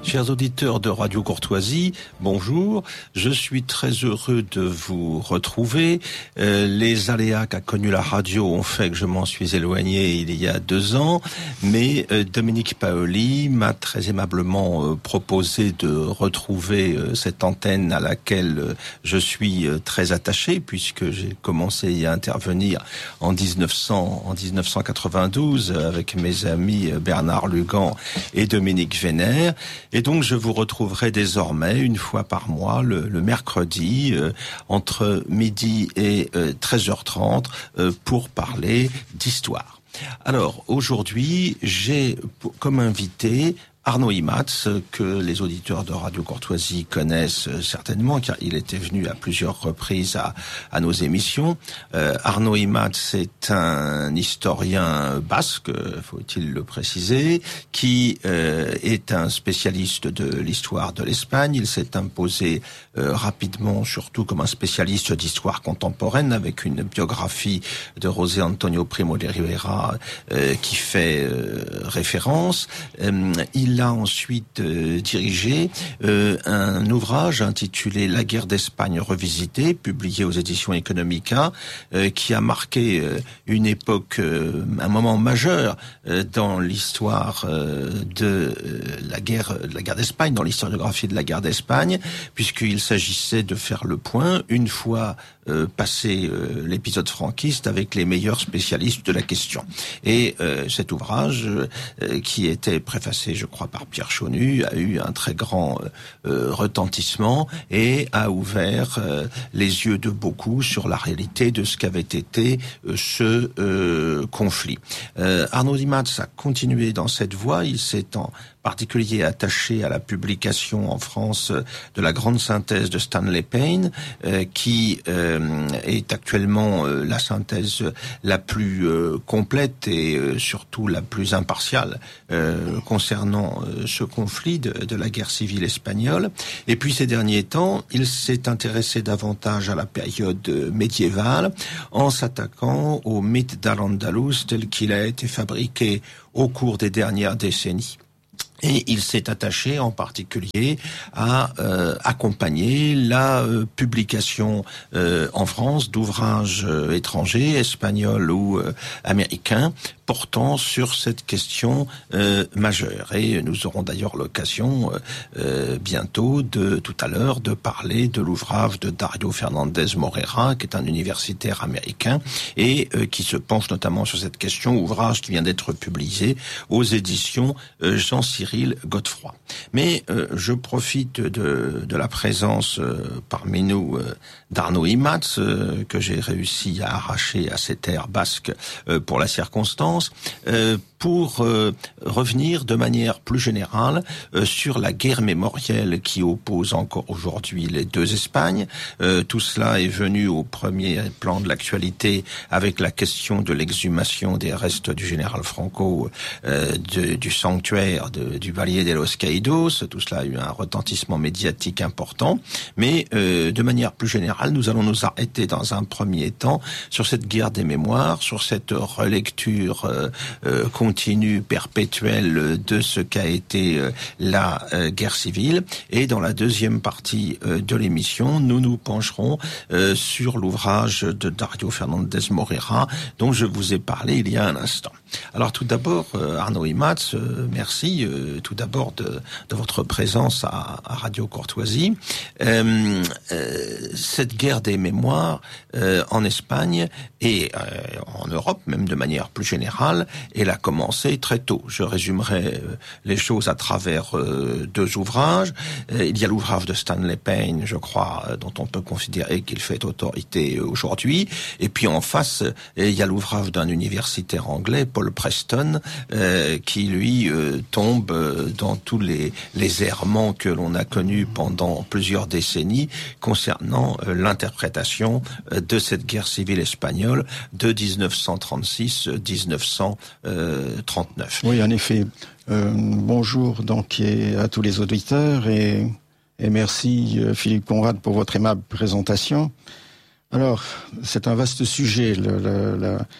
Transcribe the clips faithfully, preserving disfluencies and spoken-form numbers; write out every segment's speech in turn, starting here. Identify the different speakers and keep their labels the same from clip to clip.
Speaker 1: Chers auditeurs de Radio Courtoisie, bonjour. Je suis très heureux de vous retrouver. Euh, les aléas qu'a connus la radio ont fait que je m'en suis éloigné il y a deux ans, mais euh, Dominique Paoli m'a très aimablement euh, proposé de retrouver euh, cette antenne à laquelle euh, je suis euh, très attaché, puisque j'ai commencé à intervenir en dix-neuf cents, en dix-neuf cent quatre-vingt-douze avec mes amis Bernard Lugan et Dominique Vénère. Et donc, je vous retrouverai désormais une fois par mois, le, le mercredi, euh, entre midi et euh, treize heures trente, euh, pour parler d'histoire. Alors, aujourd'hui, j'ai comme invité Arnaud Imaz, que les auditeurs de Radio Courtoisie connaissent certainement, car il était venu à plusieurs reprises à, à nos émissions. Euh, Arnaud Imaz, c'est un historien basque, faut-il le préciser, qui euh, est un spécialiste de l'histoire de l'Espagne. Il s'est imposé euh, rapidement, surtout comme un spécialiste d'histoire contemporaine, avec une biographie de José Antonio Primo de Rivera euh, qui fait euh, référence. Euh, il Il a ensuite euh, dirigé euh, un ouvrage intitulé La guerre d'Espagne revisitée, publié aux éditions Economica, euh, qui a marqué euh, une époque, euh, un moment majeur euh, dans l'histoire euh, de euh, la guerre, de la guerre d'Espagne, dans l'historiographie de la guerre d'Espagne, puisqu'il s'agissait de faire le point une fois euh, passé euh, l'épisode franquiste avec les meilleurs spécialistes de la question. Et euh, cet ouvrage, euh, qui était préfacé, je crois, par Pierre Chaunu, a eu un très grand euh, retentissement et a ouvert euh, les yeux de beaucoup sur la réalité de ce qu'avait été euh, ce euh, conflit. Euh, Arnaud Imaz a continué dans cette voie. Il s'est en particulier attaché à la publication en France de la grande synthèse de Stanley Payne, euh, qui euh, est actuellement euh, la synthèse la plus euh, complète et euh, surtout la plus impartiale euh, concernant euh, ce conflit de, de la guerre civile espagnole. Et puis ces derniers temps, il s'est intéressé davantage à la période médiévale en s'attaquant au mythe d'Al-Andalus tel qu'il a été fabriqué au cours des dernières décennies. Et il s'est attaché en particulier à euh, accompagner la euh, publication euh, en France d'ouvrages euh, étrangers, espagnols ou euh, américains, portant sur cette question euh, majeure. Et nous aurons d'ailleurs l'occasion euh, euh, bientôt, de tout à l'heure, de parler de l'ouvrage de Dario Fernandez Morera, qui est un universitaire américain et euh, qui se penche notamment sur cette question, ouvrage qui vient d'être publié aux éditions euh, Jean-Cyril Godefroy. Mais euh, je profite de, de la présence euh, parmi nous euh, d'Arnaud Imaz, euh, que j'ai réussi à arracher à ces terres basques euh, pour la circonstance, euh, pour euh, revenir de manière plus générale euh, sur la guerre mémorielle qui oppose encore aujourd'hui les deux Espagnes. Euh, tout cela est venu au premier plan de l'actualité avec la question de l'exhumation des restes du général Franco euh, de, du sanctuaire de, du Valle de los Caídos. Tout cela a eu un retentissement médiatique important. Mais euh, de manière plus générale, nous allons nous arrêter dans un premier temps sur cette guerre des mémoires, sur cette relecture euh, euh, continue, perpétuelle de ce qu'a été euh, la euh, guerre civile. Et dans la deuxième partie euh, de l'émission, nous nous pencherons euh, sur l'ouvrage de Dario Fernandez Morera, dont je vous ai parlé il y a un instant. Alors tout d'abord, euh, Arnaud Imaz, euh, merci euh, tout d'abord de, de votre présence à, à Radio Courtoisie. Euh, euh, cette guerre des mémoires euh, en Espagne et euh, en Europe, même de manière plus générale, elle a commencé très tôt. Je résumerai euh, les choses à travers euh, deux ouvrages. Euh, il y a l'ouvrage de Stanley Payne, je crois, euh, dont on peut considérer qu'il fait autorité aujourd'hui. Et puis en face, euh, il y a l'ouvrage d'un universitaire anglais, Paul Preston, euh, qui lui euh, tombe euh, dans tous les, les errements que l'on a connus pendant plusieurs décennies concernant euh, l'interprétation euh, de cette guerre civile espagnole de dix-neuf cent trente-six à dix-neuf cent trente-neuf.
Speaker 2: Oui, en effet. Euh, bonjour donc et à tous les auditeurs et, et merci euh, Philippe Conrad pour votre aimable présentation. Alors, c'est un vaste sujet, le, le, la,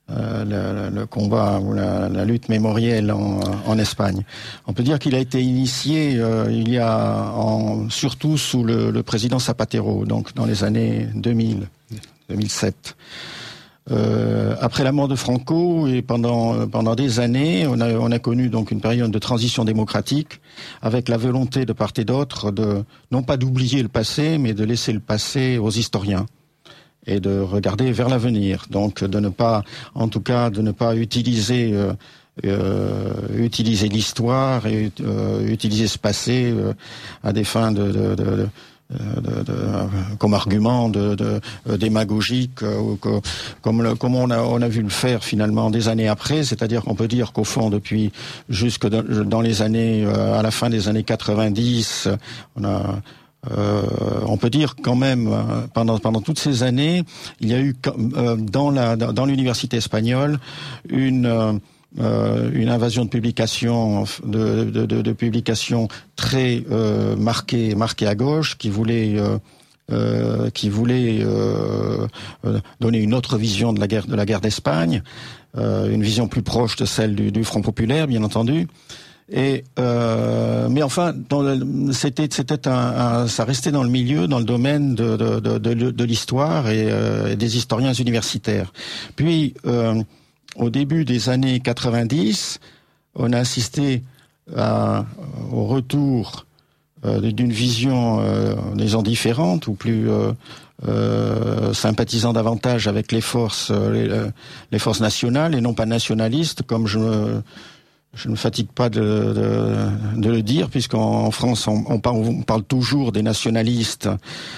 Speaker 2: euh, le, le combat ou la, la lutte mémorielle en, en Espagne. On peut dire qu'il a été initié euh, il y a en, surtout sous le, le président Zapatero, donc dans les années deux mille, deux mille sept. Euh, après la mort de Franco et pendant pendant des années, on a on a connu donc une période de transition démocratique avec la volonté de part et d'autre de non pas d'oublier le passé, mais de laisser le passé aux historiens et de regarder vers l'avenir. Donc de ne pas, en tout cas, de ne pas utiliser euh, euh, utiliser l'histoire et euh, utiliser ce passé euh, à des fins de, de, de De, de, comme argument de, de, de démagogique, euh, que, comme, le, comme on a, on a vu le faire finalement des années après, c'est-à-dire qu'on peut dire qu'au fond depuis jusque dans, dans les années euh, à la fin des années quatre-vingt-dix, on a euh, on peut dire quand même euh, pendant pendant toutes ces années, il y a eu euh, dans la dans l'université espagnole une euh, Euh, une invasion de publications, de, de, de, de publications très euh, marquées, marquées à gauche, qui voulaient, euh, euh, qui voulaient euh, euh, donner une autre vision de la guerre, de la guerre d'Espagne, euh, une vision plus proche de celle du, du Front populaire, bien entendu. Et euh, mais enfin, dans le, c'était, c'était un, un, ça restait dans le milieu, dans le domaine de, de, de, de, de l'histoire et, euh, et des historiens universitaires. Puis euh, au début des années quatre-vingt-dix, on a assisté à, au retour euh, d'une vision, euh, disons, différente ou plus euh, euh, sympathisant davantage avec les forces, euh, les, les forces nationales et non pas nationalistes, comme je me Je ne me fatigue pas de, de, de le dire, puisqu'en France, on, on, parle, on parle toujours des nationalistes,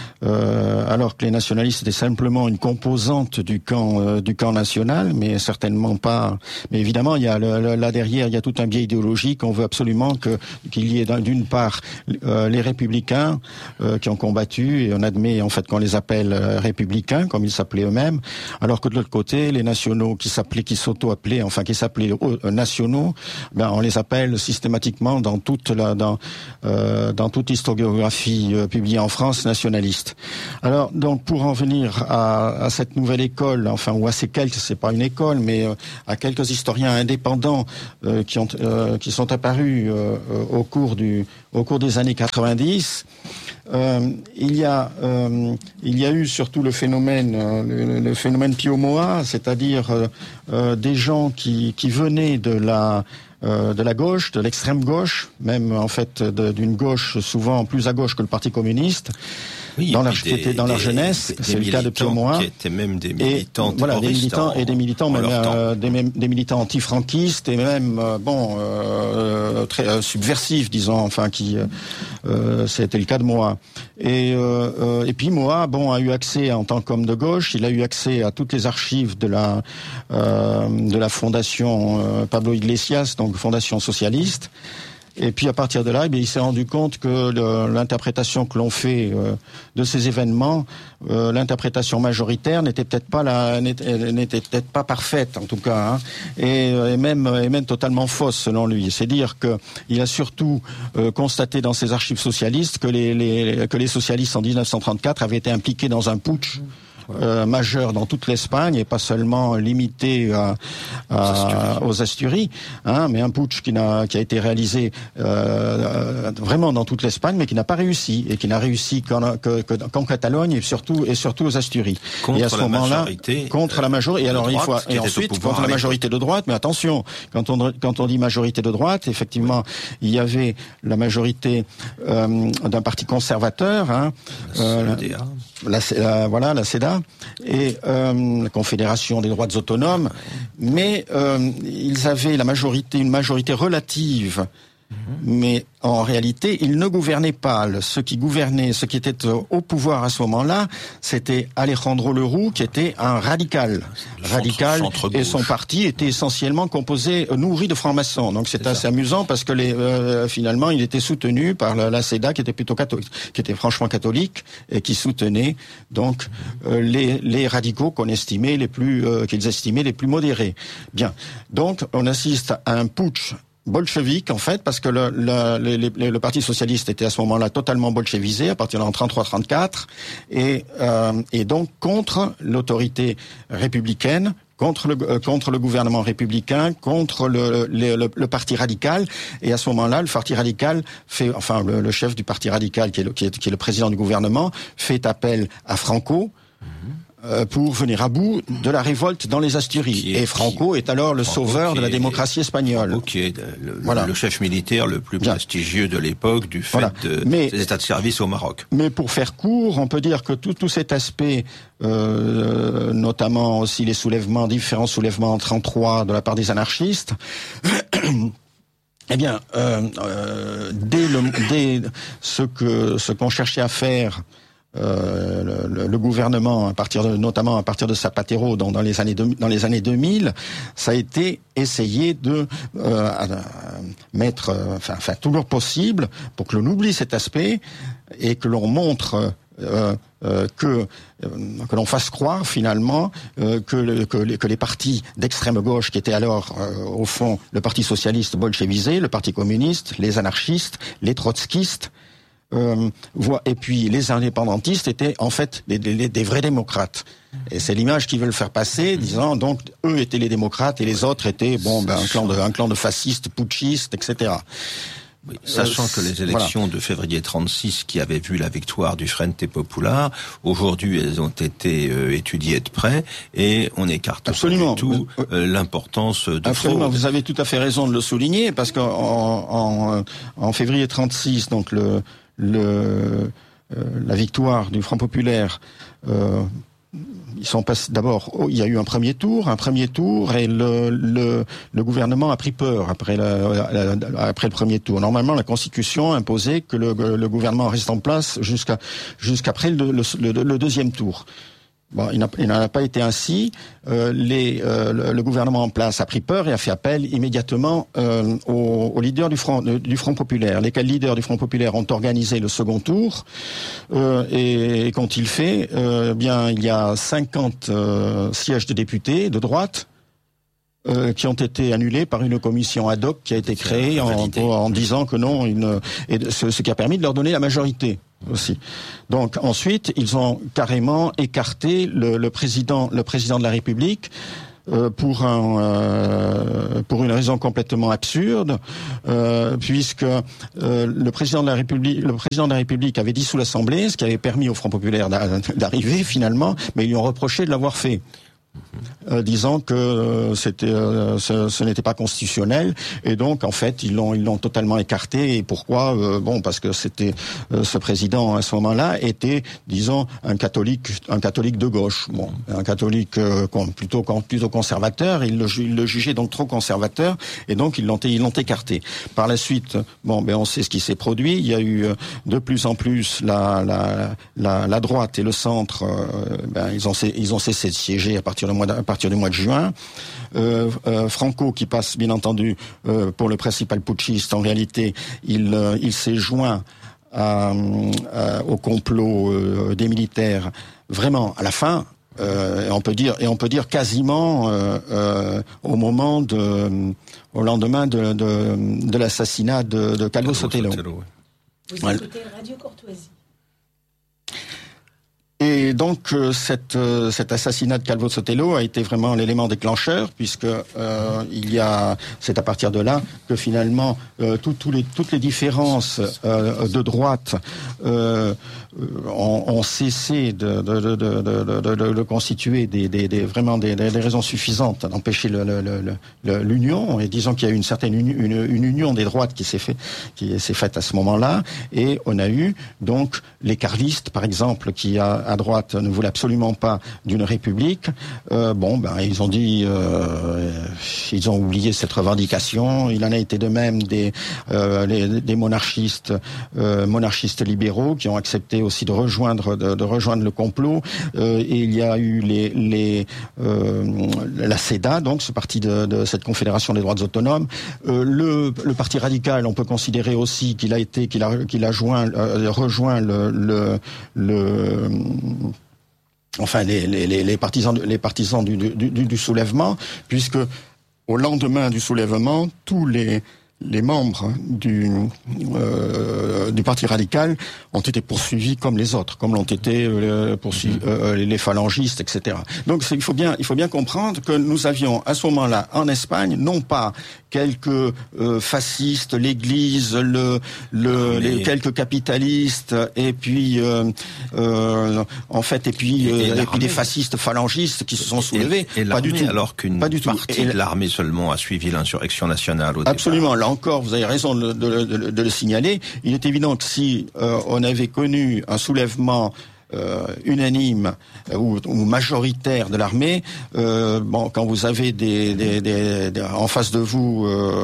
Speaker 2: euh, alors que les nationalistes étaient simplement une composante du camp, euh, du camp national, mais certainement pas. Mais évidemment, il y a le, le, là derrière, il y a tout un biais idéologique. On veut absolument que qu'il y ait d'une part euh, les républicains euh, qui ont combattu, et on admet en fait qu'on les appelle euh, républicains, comme ils s'appelaient eux-mêmes, alors que de l'autre côté, les nationaux qui s'appelaient, qui s'auto-appelaient, enfin qui s'appelaient euh, nationaux. Ben, on les appelle systématiquement dans toute la dans euh, dans toute historiographie euh, publiée en France nationaliste. Alors donc pour en venir à, à cette nouvelle école, enfin ou à ces quelques, c'est pas une école, mais euh, à quelques historiens indépendants euh, qui ont euh, qui sont apparus euh, au cours du au cours des années quatre-vingt-dix. Euh, il y a euh, il y a eu surtout le phénomène euh, le, le phénomène Pio Moa, c'est-à-dire euh, euh, des gens qui qui venaient de la Euh, de la gauche, de l'extrême gauche, même en fait de, d'une gauche souvent plus à gauche que le Parti communiste,
Speaker 1: oui,
Speaker 2: dans, leur, des, qui était dans des, leur jeunesse, des, c'est des le cas de Pio Moa.
Speaker 1: Qui étaient même des militants
Speaker 2: et, voilà, des militants
Speaker 1: en,
Speaker 2: et des militants, même, euh, des, des militants anti-franquistes et même euh, bon euh, très euh, subversifs, disons, enfin qui euh, c'était le cas de Moa. Et euh, euh, et puis Moa, bon, a eu accès en tant qu'homme de gauche, il a eu accès à toutes les archives de la euh, de la fondation euh, Pablo Iglesias, donc fondation socialiste. Et puis à partir de là, eh bien, il s'est rendu compte que le, l'interprétation que l'on fait euh, de ces événements, euh, l'interprétation majoritaire n'était peut-être pas la, n'était, n'était peut-être pas parfaite en tout cas, hein, et, et même et même totalement fausse selon lui. C'est dire que il a surtout euh, constaté dans ses archives socialistes que les, les que les socialistes en dix-neuf cent trente-quatre avaient été impliqués dans un putsch Euh, majeur dans toute l'Espagne et pas seulement limité à, à, aux Asturies, hein, mais un putsch qui, n'a, qui a été réalisé euh, vraiment dans toute l'Espagne, mais qui n'a pas réussi et qui n'a réussi qu'en, que, que, qu'en Catalogne et surtout et surtout aux Asturies.
Speaker 1: Contre
Speaker 2: et à ce moment-là, contre la majorité. Et alors il faut et ensuite contre la majorité de droite. Mais attention, quand on quand on dit majorité de droite, effectivement, oui. Il y avait la majorité euh, d'un parti conservateur, hein,
Speaker 1: euh,
Speaker 2: la, la, voilà, la C E D A. Et euh, la Confédération des droites autonomes, mais euh, ils avaient la majorité, une majorité relative, mmh. mais en réalité, ils ne gouvernaient pas. Ceux qui gouvernaient, ceux qui étaient au pouvoir à ce moment-là, c'était Alejandro Lerroux, qui était un radical, centre, radical, centre et son parti était essentiellement composé, nourri de francs-maçons. Donc c'est, c'est assez ça. amusant parce que les, euh, finalement, il était soutenu par la, la C E D A, qui était plutôt catholique, qui était franchement catholique et qui soutenait donc euh, les, les radicaux qu'on estimait les plus, euh, qu'ils estimaient les plus modérés. Bien. Donc on assiste à un putsch bolchevique en fait, parce que le, le, le, le Parti socialiste était à ce moment-là totalement bolchevisé à partir de trente-trois trente-quatre et, euh, et donc contre l'autorité républicaine contre le euh, contre le gouvernement républicain, contre le le, le le parti radical. Et à ce moment-là, le parti radical fait, enfin le, le chef du parti radical, qui est, le, qui est qui est le président du gouvernement, fait appel à Franco. Mm-hmm. Pour venir à bout de la révolte dans les Asturies. Est, et Franco est alors le Franco sauveur de la démocratie espagnole.
Speaker 1: Franco qui est le, voilà. le chef militaire le plus Bien. prestigieux de l'époque du fait voilà. de, Mais, des états de service au Maroc.
Speaker 2: Mais pour faire court, on peut dire que tout, tout cet aspect, euh, notamment aussi les soulèvements, différents soulèvements en trente-trois de la part des anarchistes, eh bien, euh, euh, dès, le, dès ce que ce qu'on cherchait à faire, Euh, le, le gouvernement, à partir de, notamment à partir de Zapatero, dans, dans les années deux, dans les années deux mille, ça a été essayer de euh, mettre, euh, enfin, enfin, toujours possible pour que l'on oublie cet aspect et que l'on montre euh, euh, que euh, que l'on fasse croire finalement euh, que, le, que, les, que les partis d'extrême gauche, qui étaient alors euh, au fond le parti socialiste bolchevisé, le parti communiste, les anarchistes, les trotskistes, Euh, et puis les indépendantistes étaient en fait des, des, des vrais démocrates. Et c'est l'image qu'ils veulent faire passer, disant donc eux étaient les démocrates et les autres étaient bon ben un clan de un clan de fascistes, putschistes, et cetera.
Speaker 1: Oui, sachant euh, que les élections voilà. de février trente-six, qui avaient vu la victoire du Frente Popular, aujourd'hui elles ont été euh, étudiées de près et on écarte
Speaker 2: Absolument.
Speaker 1: pas du tout euh, l'importance de
Speaker 2: Absolument.
Speaker 1: fraude.
Speaker 2: Vous avez tout à fait raison de le souligner parce qu'en en, en février trente-six, donc le Le, euh, la victoire du Front Populaire, euh, ils sont passés. D'abord, oh, il y a eu un premier tour, un premier tour, et le, le, le gouvernement a pris peur après, la, la, après le premier tour. Normalement, la Constitution imposait que le, le gouvernement reste en place jusqu'à jusqu'après le, le, le, le deuxième tour. Bon, il, il n'en a pas été ainsi. Euh, les, euh, le, le gouvernement en place a pris peur et a fait appel immédiatement euh, aux, aux leaders du Front, du Front Populaire. Lesquels leaders du Front Populaire ont organisé le second tour. Euh, et, et qu'ont-ils fait euh, Bien, il y a cinquante euh, sièges de députés de droite Euh, qui ont été annulés par une commission ad hoc qui a été créée en, en disant que non, une, et ce, ce qui a permis de leur donner la majorité aussi. Donc ensuite, ils ont carrément écarté le, le président, le président de la République. Euh, pour un euh, pour une raison complètement absurde, euh, puisque euh, le président de la République le président de la République avait dissous l'Assemblée, ce qui avait permis au Front Populaire d'arriver finalement, mais ils lui ont reproché de l'avoir fait. Euh, disant que euh, c'était, euh, ce, ce n'était pas constitutionnel, et donc en fait ils l'ont ils l'ont totalement écarté. Et pourquoi euh, Bon, parce que c'était euh, ce président à ce moment-là était, disons, un catholique, un catholique de gauche. Bon, un catholique euh, plutôt plutôt conservateur. Il le, il le jugeait donc trop conservateur, et donc ils l'ont ils l'ont écarté. Par la suite, bon, ben on sait ce qui s'est produit. Il y a eu de plus en plus la la la, la droite et le centre. Euh, ben ils ont ils ont cessé de siéger à partir du mois de, à partir du mois de juin. Euh, euh, Franco, qui passe bien entendu euh, pour le principal putschiste, en réalité, il, euh, il s'est joint à, à, au complot euh, des militaires vraiment à la fin. Euh, et on peut dire, et on peut dire quasiment euh, euh, au moment de, au lendemain de, de, de l'assassinat de, de Calvo Sotelo.
Speaker 3: Vous
Speaker 2: ouais.
Speaker 3: écoutez Radio Courtoisie.
Speaker 2: Et donc euh, cette, euh, cet assassinat de Calvo Sotelo a été vraiment l'élément déclencheur, puisque euh, il y a, c'est à partir de là que finalement euh, tout, tout les, toutes les différences euh, de droite euh, ont, ont cessé de, de, de, de, de, de, de, de constituer des, des, des, vraiment des, des raisons suffisantes à empêcher le, le, le, le, l'union. Et disons qu'il y a eu une certaine uni, une, une union des droites qui s'est fait, qui s'est faite à ce moment-là. Et on a eu donc les carlistes, par exemple, qui a à droite ne voulait absolument pas d'une république. Euh, bon, ben ils ont dit, euh, ils ont oublié cette revendication. Il en a été de même des euh, les, des monarchistes, euh, monarchistes libéraux qui ont accepté aussi de rejoindre de, de rejoindre le complot. Euh, et il y a eu les les euh, la CEDA, donc ce parti de, de cette confédération des droites autonomes. Euh, le le parti radical, on peut considérer aussi qu'il a été qu'il a qu'il a joint euh, rejoint le le, le Enfin, les, les, les partisans, les partisans du, du, du, du soulèvement, puisque au lendemain du soulèvement, tous les les membres du, euh, du Parti radical ont été poursuivis comme les autres, comme l'ont été euh, poursuivis euh, les phalangistes, et cetera. Donc c'est, il faut bien, il faut bien comprendre que nous avions à ce moment-là en Espagne non pas quelques euh, fascistes, l'Église, le, le, les quelques capitalistes, et puis euh, euh, en fait, et puis et, euh, et, et puis des fascistes phalangistes qui se sont soulevés.
Speaker 1: Et, et
Speaker 2: pas du tout.
Speaker 1: Alors qu'une
Speaker 2: pas du tout.
Speaker 1: partie et de l'armée seulement a suivi l'insurrection nationale au
Speaker 2: Absolument.
Speaker 1: départ.
Speaker 2: Là encore, vous avez raison de, de, de, de le signaler. Il est évident que si euh, on avait connu un soulèvement euh, unanime euh, ou, ou majoritaire de l'armée, euh, bon, quand vous avez des, des, des, des en face de vous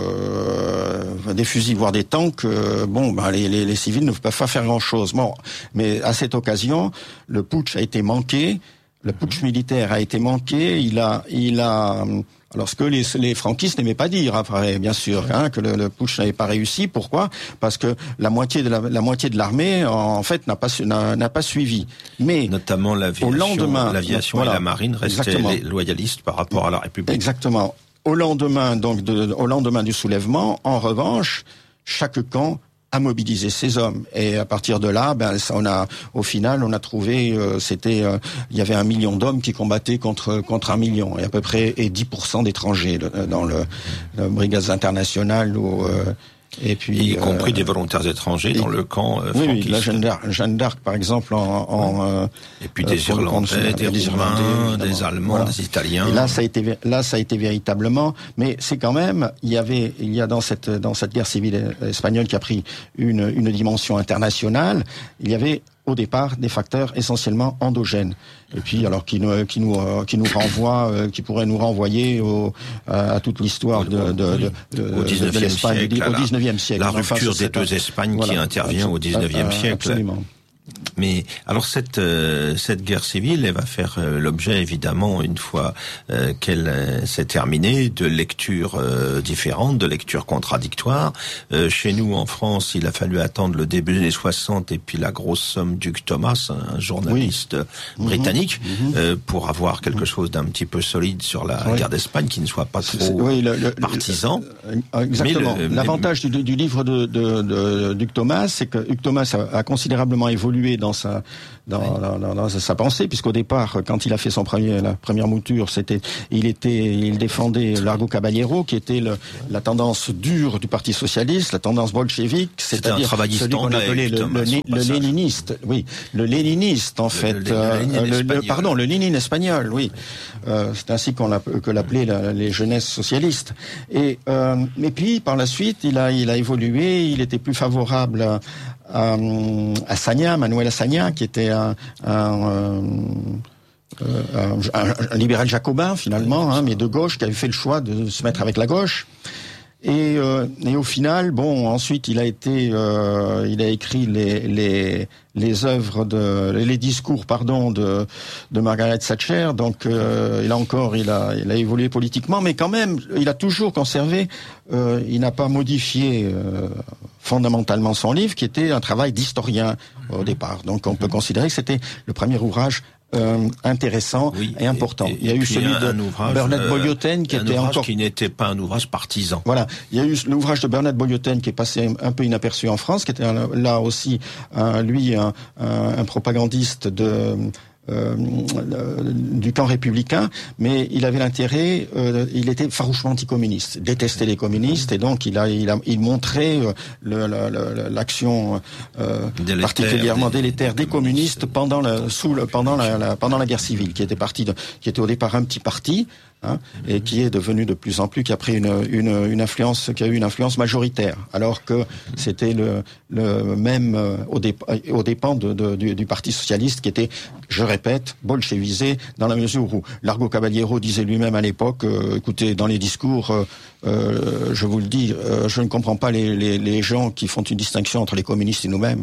Speaker 2: euh, des fusils voire des tanks, euh, bon, ben les, les, les civils ne peuvent pas faire grand-chose. Bon, mais à cette occasion, le putsch a été manqué. Le putsch militaire a été manqué. Il a, il a. Alors, ce que les, les franquistes n'aimaient pas dire, après, bien sûr, hein, que le, le putsch n'avait pas réussi. Pourquoi ? Parce que la moitié de la, la moitié de l'armée, en fait, n'a pas n'a, n'a pas suivi. Mais
Speaker 1: notamment l'aviation,
Speaker 2: au lendemain,
Speaker 1: l'aviation
Speaker 2: voilà,
Speaker 1: et la marine restaient exactement. loyalistes par rapport à la République.
Speaker 2: Exactement. Au lendemain, donc, de, au lendemain du soulèvement, en revanche, chaque camp à mobiliser ces hommes, et à partir de là, ben on a, au final, on a trouvé, euh, c'était, euh, il y avait un million d'hommes qui combattaient contre contre un million, et à peu près et dix pour cent d'étrangers dans le, le brigades internationales ou euh, et puis
Speaker 1: y
Speaker 2: euh,
Speaker 1: compris des volontaires étrangers et, dans le camp euh,
Speaker 2: oui, oui, la Jeanne d'Arc, Jeanne d'Arc par exemple en, en euh,
Speaker 1: et puis des euh, Irlandais, des, des Roumains, Irlandais, des Allemands, voilà. des Italiens.
Speaker 2: Et là ça a été là ça a été véritablement, mais c'est quand même il y avait il y a dans cette dans cette guerre civile espagnole qui a pris une une dimension internationale, il y avait au départ des facteurs essentiellement endogènes, et puis alors qui nous qui nous qui nous renvoie euh, qui pourrait nous renvoyer au, à toute l'histoire de, de, de, de,
Speaker 1: au dix-neuvième siècle,
Speaker 2: au dix-neuvième siècle,
Speaker 1: la rupture enfin, des deux Espagnes voilà, qui intervient au dix-neuvième siècle.
Speaker 2: Absolument.
Speaker 1: Mais alors cette euh, cette guerre civile, elle va faire euh, l'objet évidemment une fois euh, qu'elle euh, s'est terminée de lectures euh, différentes, de lectures contradictoires. Euh, chez nous en France, il a fallu attendre le début des années soixante et puis la grosse somme d'Hugh Thomas, un journaliste oui. britannique, mmh, mmh. Euh, pour avoir quelque chose d'un petit peu solide sur la oui. guerre d'Espagne, qui ne soit pas trop
Speaker 2: oui, le, le,
Speaker 1: partisan.
Speaker 2: Le, exactement. Le, L'avantage mais... du, du livre de, de, de, d'Hugh Thomas, c'est que Hugh Thomas a, a considérablement évolué dans sa dans, oui. dans, dans, dans sa pensée, puisqu'au départ, quand il a fait son premier la première mouture, c'était il était il défendait Largo Caballero, qui était le, la tendance dure du Parti socialiste, la tendance bolchevique, c'est-à-dire celui qu'on appelait le, le, le, le léniniste, oui, le léniniste en le, fait, le, euh, le, pardon, le Lénine espagnol, oui, euh, c'est ainsi qu'on l'a, que l'appelaient la, les jeunesses socialistes. Et euh, mais puis par la suite, il a il a évolué, il était plus favorable à, à, à Sagna, Manuel Sagna, qui était un, un, un, un, un libéral jacobin finalement, hein, mais de gauche, qui avait fait le choix de se mettre avec la gauche. Et, euh, et au final, bon, ensuite il a été, euh, il a écrit les les les œuvres de, les discours, pardon, de de Margaret Thatcher. Donc euh, là encore, il a il a évolué politiquement, mais quand même, il a toujours conservé, euh, il n'a pas modifié euh, fondamentalement son livre, qui était un travail d'historien au départ. Donc on peut considérer que c'était le premier ouvrage Euh, intéressant
Speaker 1: oui,
Speaker 2: et important.
Speaker 1: Et, et,
Speaker 2: il y a eu celui
Speaker 1: un,
Speaker 2: de
Speaker 1: un ouvrage,
Speaker 2: Bernard Boyoten qui
Speaker 1: un
Speaker 2: était encore
Speaker 1: qui n'était pas un ouvrage partisan.
Speaker 2: Voilà, il y a eu l'ouvrage de Bernard Boyoten qui est passé un peu inaperçu en France, qui était un, là aussi un, lui un, un, un propagandiste de Euh, du camp républicain, mais il avait l'intérêt, euh, il était farouchement anticommuniste, détestait les communistes, et donc il a, il a, il montrait le, le, le, l'action euh, délétère, particulièrement des, délétère des, des communistes pendant la, sous le, pendant la, la, pendant la guerre civile, qui était parti de, qui était au départ un petit parti. Hein, et qui est devenu de plus en plus, qui a pris une, une, une influence, qui a eu une influence majoritaire, alors que c'était le, le même euh, au, dé, au dépens de, de, du, du Parti socialiste, qui était, je répète, bolchevisé, dans la mesure où Largo Caballero disait lui-même à l'époque, euh, écoutez, dans les discours, euh, euh, je vous le dis, euh, je ne comprends pas les, les, les gens qui font une distinction entre les communistes et nous-mêmes.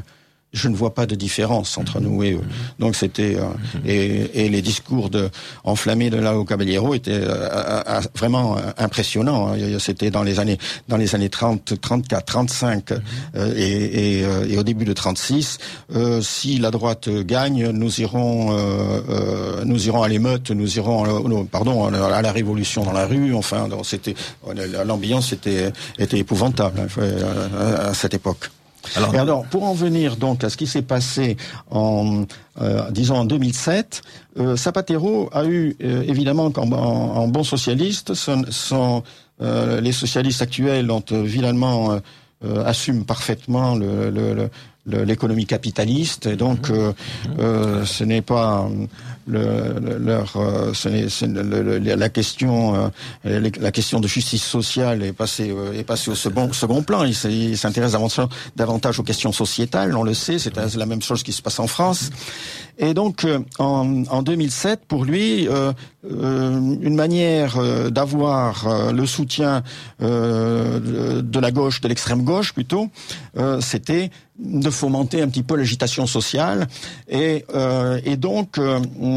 Speaker 2: je ne vois pas de différence entre nous et eux. Donc c'était euh, et, et les discours de enflammés de Lau Caballero étaient euh, vraiment impressionnants. C'était dans les années dans les années trente, trente-quatre, trente-cinq euh, et, et, euh, et au début de trente-six. Euh, si la droite gagne, nous irons euh, euh, nous irons à l'émeute, nous irons euh, pardon à la révolution dans la rue. Enfin, c'était l'ambiance était était épouvantable hein, à cette époque. Alors, et alors, pour en venir donc à ce qui s'est passé en, euh, disons en deux mille sept, euh, Zapatero a eu euh, évidemment en, en, en bon socialiste, son, son, euh, les socialistes actuels ont évidemment euh, assument parfaitement le, le, le l'économie capitaliste, et donc euh, euh, ce n'est pas le, le, leur, euh, ce n'est, c'est le, le, la question, euh, la question de justice sociale est passée, euh, est passée au second, second plan. Il, il s'intéresse davantage aux questions sociétales, on le sait, c'est la même chose qui se passe en France. Et donc, euh, en, en deux mille sept, pour lui, euh, euh, une manière euh, d'avoir euh, le soutien euh, de, de la gauche, de l'extrême gauche plutôt, euh, c'était de fomenter un petit peu l'agitation sociale. Et, euh, et donc, euh,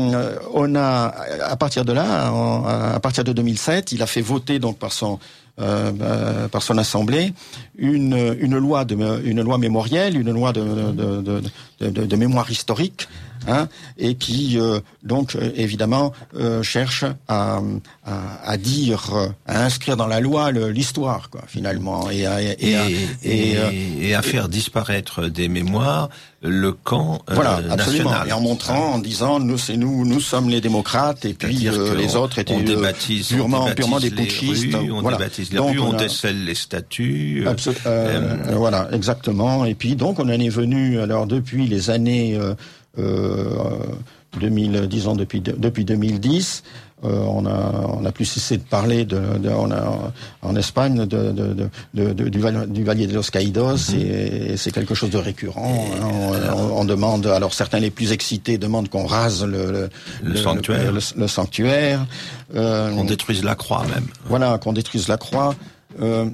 Speaker 2: on a, à partir de là, en, à partir de deux mille sept, il a fait voter donc par son Euh, euh, par son assemblée une une loi de une loi mémorielle, une loi de de de, de, de, de mémoire historique, hein, et qui euh, donc évidemment euh, cherche à, à à dire, à inscrire dans la loi le, l'histoire quoi finalement et à, et,
Speaker 1: et,
Speaker 2: à,
Speaker 1: et, et, et, et à faire disparaître des mémoires le camp euh,
Speaker 2: voilà, absolument.
Speaker 1: national.
Speaker 2: Et en montrant, en disant, nous, c'est nous, nous sommes les démocrates, et puis euh, les autres étaient
Speaker 1: on débaptise,
Speaker 2: purement,
Speaker 1: on
Speaker 2: purement des
Speaker 1: les
Speaker 2: putschistes.
Speaker 1: Rues, on
Speaker 2: voilà.
Speaker 1: débaptise les
Speaker 2: donc,
Speaker 1: rues, on,
Speaker 2: on a...
Speaker 1: décèle les statues.
Speaker 2: Absol- euh, euh, voilà, exactement. Et puis donc, on en est venu, alors depuis les années euh, euh, deux mille, disons depuis depuis deux mille dix. Euh, on a on a plus cessé de parler de, de on a en Espagne de, de, de, de, de du, val, du Valle de los Caídos mm-hmm. et, et c'est quelque chose de récurrent. Hein, on, on, on demande alors certains les plus excités demandent qu'on rase le le,
Speaker 1: le, le sanctuaire,
Speaker 2: le, le, le sanctuaire,
Speaker 1: euh, qu'on détruise la croix même.
Speaker 2: Voilà, qu'on détruise la croix. Euh,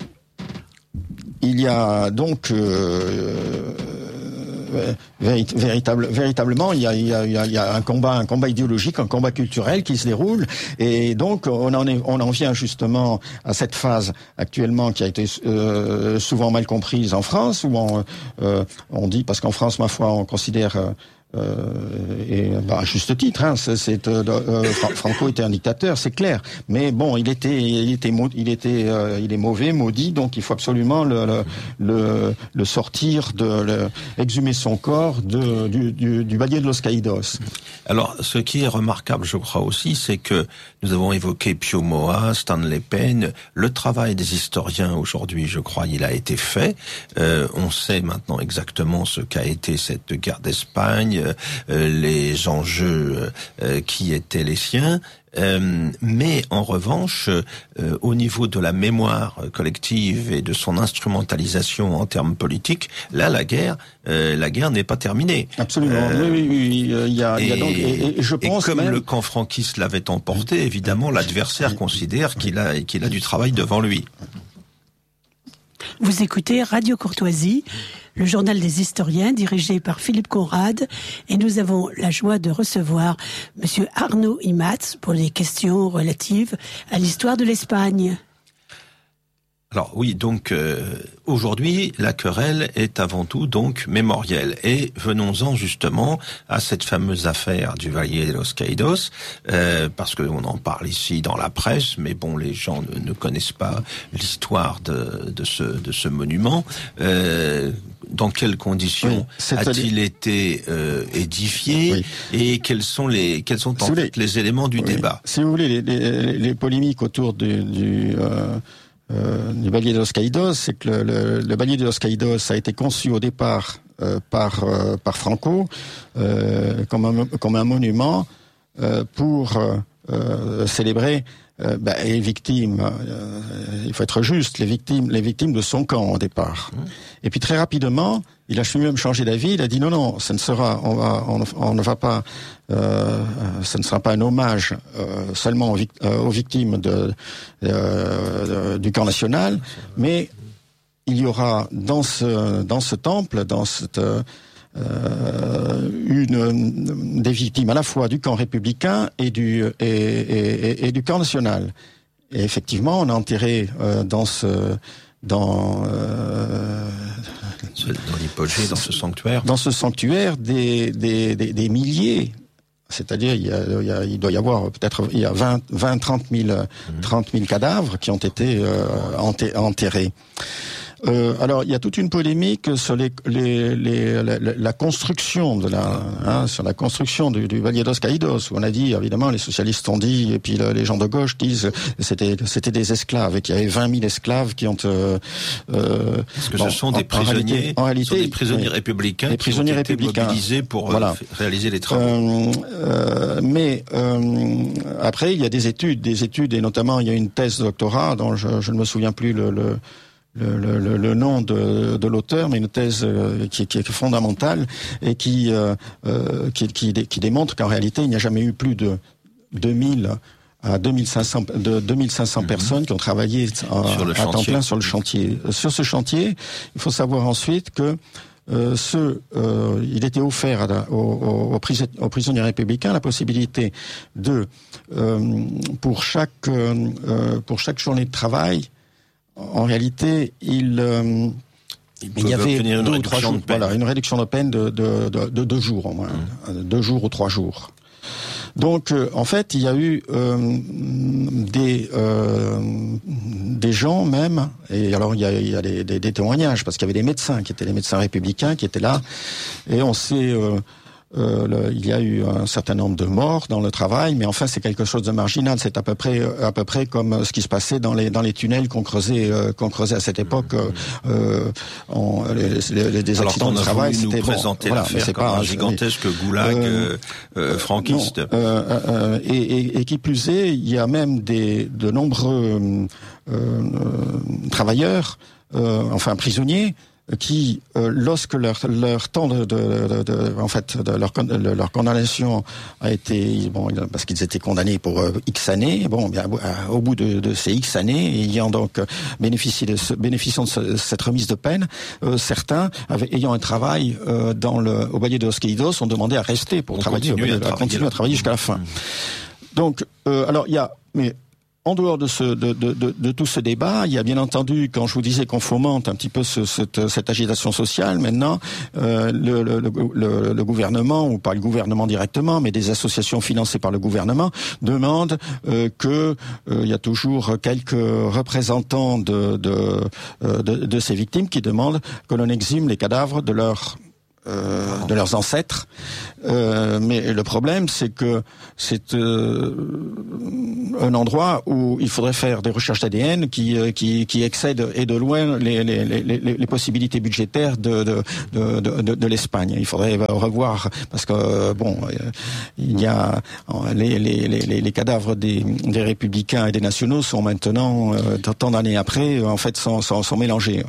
Speaker 2: il y a donc euh, Véritable, véritablement, il y, a, il, y a, il y a un combat, un combat idéologique, un combat culturel qui se déroule, et donc on en, est, on en vient justement à cette phase actuellement qui a été euh, souvent mal comprise en France, où on, euh, on dit, parce qu'en France, ma foi, on considère euh, Euh, et bah, à juste titre, hein, c'est, c'est, euh, euh, Franco était un dictateur, c'est clair. Mais bon, il était, il était, il était, euh, il est mauvais, maudit, donc il faut absolument le, le, le, le sortir, de, le, exhumer son corps de, du, du, du Valle de los Caídos.
Speaker 1: Alors, ce qui est remarquable, je crois aussi, c'est que nous avons évoqué Pio Moa, Stanley Payne. Le travail des historiens aujourd'hui, je crois, il a été fait. Euh, on sait maintenant exactement ce qu'a été cette guerre d'Espagne. Euh, les enjeux euh, qui étaient les siens, euh, mais en revanche, euh, au niveau de la mémoire collective et de son instrumentalisation en termes politiques, là, la guerre, euh, la guerre n'est pas terminée.
Speaker 2: Absolument. Euh, oui, oui, oui. Il y a,
Speaker 1: et,
Speaker 2: il y a donc, et, et je pense
Speaker 1: et comme
Speaker 2: même...
Speaker 1: le camp franquiste l'avait emporté, évidemment, l'adversaire considère qu'il a, qu'il a du travail devant lui.
Speaker 3: Vous écoutez Radio Courtoisie, le journal des historiens dirigé par Philippe Conrad, et nous avons la joie de recevoir Monsieur Arnaud Imaz pour les questions relatives à l'histoire de l'Espagne.
Speaker 1: Alors oui, donc euh, aujourd'hui, la querelle est avant tout donc mémorielle. Et venons-en justement à cette fameuse affaire du Valle de los Caídos, euh, parce qu'on en parle ici dans la presse, mais bon, les gens ne, ne connaissent pas l'histoire de, de, ce, de ce monument. Euh, dans quelles conditions oui, a-t-il été euh, édifié oui. et quels sont les quels sont en si fait voulez, les éléments du oui, débat?
Speaker 2: Si vous voulez, les, les, les polémiques autour du... du euh Euh, du Valle de los Caídos, c'est que le, le, le Valle de los Caídos a été conçu au départ euh, par euh, par Franco euh, comme un comme un monument euh, pour euh, célébrer euh, bah, les victimes. Euh, il faut être juste, les victimes les victimes de son camp au départ. Mmh. Et puis très rapidement, il a lui-même changé d'avis. Il a dit non non, ça ne sera, on va, on, on ne va pas, euh, ça ne sera pas un hommage euh, seulement aux, vic- euh, aux victimes de, euh, de, du camp national, mais il y aura dans ce dans ce temple, dans cette euh, une des victimes à la fois du camp républicain et du et, et, et du camp national. Et effectivement, on a enterré euh, dans ce dans euh,
Speaker 1: dans l'hypogée, dans ce sanctuaire,
Speaker 2: dans ce sanctuaire des des des, des milliers. C'est-à-dire, il, y a, il, y a, il doit y avoir peut-être il y a vingt, vingt, trente mille cadavres qui ont été euh, enterrés. Euh, alors, il y a toute une polémique sur les, les, les, la, la construction de la, hein, sur la construction du, du Valle dos Caídos, où on a dit, évidemment, les socialistes ont dit, et puis le, les gens de gauche disent, c'était, c'était des esclaves, et qu'il y avait vingt mille esclaves qui ont. Euh, euh,
Speaker 1: Est-ce que
Speaker 2: bon,
Speaker 1: ce sont des
Speaker 2: en,
Speaker 1: prisonniers,
Speaker 2: en réalité, en réalité,
Speaker 1: sont des prisonniers oui, républicains,
Speaker 2: des prisonniers
Speaker 1: qui ont été
Speaker 2: républicains
Speaker 1: mobilisés pour
Speaker 2: voilà.
Speaker 1: euh, réaliser les travaux.
Speaker 2: Euh, euh, mais euh, après, il y a des études, des études, et notamment il y a une thèse de doctorat dont je, je ne me souviens plus le, le Le, le, le nom de, de l'auteur, mais une thèse euh, qui, qui est fondamentale et qui, euh, euh, qui, qui, qui démontre qu'en réalité, il n'y a jamais eu plus de deux mille à deux mille cinq cents, de deux mille cinq cents mmh. personnes qui ont travaillé à, à temps plein sur le chantier. Sur ce chantier, il faut savoir ensuite que Euh, ce, euh, il était offert à la, aux, aux, aux prisonniers républicains la possibilité de, euh, pour chaque euh, pour chaque journée de travail, en réalité, il, euh, il y avait deux ou trois jours, voilà, une réduction de peine de, de, de, de deux jours au moins, mmh. deux jours ou trois jours. Donc, euh, en fait, il y a eu euh, des euh, des gens même, et alors il y a, il y a des, des, des témoignages, parce qu'il y avait des médecins qui étaient les médecins républicains qui étaient là, et on sait... Euh, Euh, le, il y a eu un certain nombre de morts dans le travail, mais enfin c'est quelque chose de marginal. C'est à peu près à peu près comme ce qui se passait dans les dans les tunnels qu'on creusait euh, qu'on creusait à cette époque. Euh, on, les, les, les, des
Speaker 1: Alors
Speaker 2: accidents de travail, c'était
Speaker 1: bon. Présenter
Speaker 2: voilà,
Speaker 1: l'affaire
Speaker 2: c'est
Speaker 1: comme
Speaker 2: pas
Speaker 1: un gigantesque euh, goulag euh, euh, franquiste.
Speaker 2: Non, euh, euh, et, et, et qui plus est, il y a même des de nombreux euh, euh, travailleurs, euh, enfin prisonniers, qui, euh, lorsque leur leur temps de, de, de, de en fait de leur leur condamnation a été bon, parce qu'ils étaient condamnés pour euh, X années, bon, bien au bout de, de ces X années, ayant donc bénéficié de ce, bénéficiant de ce, cette remise de peine, euh, certains avaient, ayant un travail euh, dans le au Valle dos Caídos, ont demandé à rester pour
Speaker 1: On
Speaker 2: travailler,
Speaker 1: continue
Speaker 2: au,
Speaker 1: à,
Speaker 2: à
Speaker 1: travailler
Speaker 2: continuer à travailler jusqu'à la fin. Mmh. Donc, euh, alors il y a mais en dehors de, ce, de, de, de, de tout ce débat, il y a bien entendu, quand je vous disais qu'on fomente un petit peu ce, cette, cette agitation sociale, maintenant, euh, le, le, le, le gouvernement, ou pas le gouvernement directement, mais des associations financées par le gouvernement, demandent euh, que euh, il y a toujours quelques représentants de, de, de, de ces victimes qui demandent que l'on exhume les cadavres de leurs Euh, de leurs ancêtres, euh, mais le problème c'est que c'est euh, un endroit où il faudrait faire des recherches d'A D N qui qui, qui excèdent et de loin les les, les, les possibilités budgétaires de de, de, de, de l'Espagne. Il faudrait revoir parce que bon, il y a les les les, les cadavres des, des républicains et des nationaux sont maintenant euh, tant d'années après en fait sont sont, sont mélangés.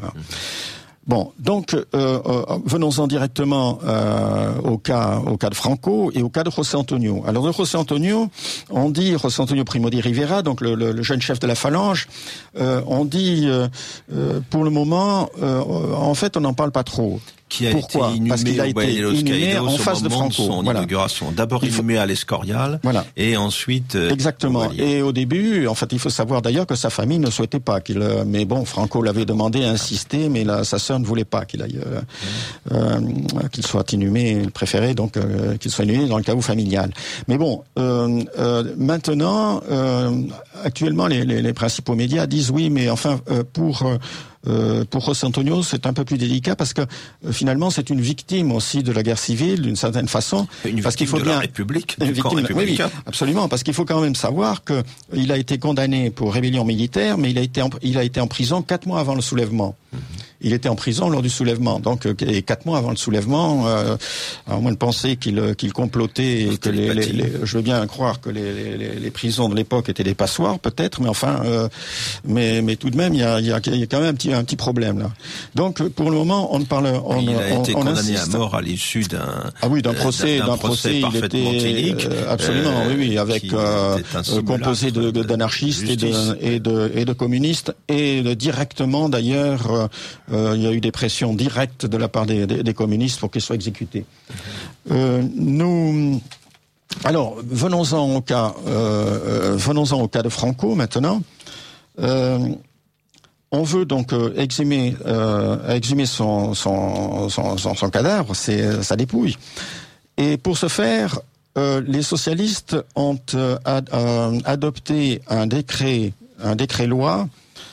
Speaker 2: Bon, donc euh, euh, venons-en directement euh, au cas au cas de Franco et au cas de José Antonio. Alors de José Antonio, on dit José Antonio Primo de Rivera, donc le, le, le jeune chef de la Phalange, euh, on dit euh, euh, pour le moment, euh, en fait, on n'en parle pas trop.
Speaker 1: Qui a
Speaker 2: Pourquoi
Speaker 1: été inhumé
Speaker 2: Parce qu'il a été inhumé en face de Franco.
Speaker 1: Son
Speaker 2: voilà.
Speaker 1: inauguration. D'abord inhumé à l'Escorial, voilà. Et ensuite. Euh,
Speaker 2: Exactement. Et au début, en fait, il faut savoir d'ailleurs que sa famille ne souhaitait pas qu'il. Mais bon, Franco l'avait demandé, insisté, mais là, sa sœur ne voulait pas qu'il aille, euh, mmh. euh, qu'il soit inhumé. Il préférait donc euh, qu'il soit inhumé dans le caveau familial. Mais bon, euh, euh, maintenant, euh, actuellement, les, les, les principaux médias disent oui, mais enfin, euh, pour euh, Euh, pour José Antonio, c'est un peu plus délicat parce que euh, finalement, c'est une victime aussi de la guerre civile d'une certaine façon.
Speaker 1: Une
Speaker 2: parce qu'il faut
Speaker 1: de
Speaker 2: bien
Speaker 1: la République, du
Speaker 2: victime,
Speaker 1: camp républicain.
Speaker 2: Oui, absolument, parce qu'il faut quand même savoir que il a été condamné pour rébellion militaire, mais il a été en, il a été en prison quatre mois avant le soulèvement. Mm-hmm. Il était en prison lors du soulèvement, donc et quatre mois avant le soulèvement, euh, à moins de penser qu'il qu'il complotait et que les, les, les, je veux bien croire que les, les, les prisons de l'époque étaient des passoires, peut-être, mais enfin, euh, mais mais tout de même, il y a, il y a, il y a quand même un petit un petit problème là. Donc pour le moment, on ne parle, on,
Speaker 1: il a
Speaker 2: on,
Speaker 1: été
Speaker 2: on
Speaker 1: condamné
Speaker 2: insiste.
Speaker 1: à mort à l'issue d'un
Speaker 2: ah oui d'un procès d'un, d'un procès, procès il était
Speaker 1: inique,
Speaker 2: euh, absolument euh, oui oui avec euh, composé de, de d'anarchistes de et de et de et de communistes et de, directement d'ailleurs euh, il y a eu des pressions directes de la part des, des, des communistes pour qu'ils soient exécutés. Euh, nous, alors venons-en au cas, euh, venons-en au cas de Franco maintenant. Euh, On veut donc euh, exhumer, euh, exhumer son, son, son, son, son cadavre, c'est sa dépouille. Et pour ce faire, euh, les socialistes ont euh, ad, euh, adopté un décret, un décret-loi,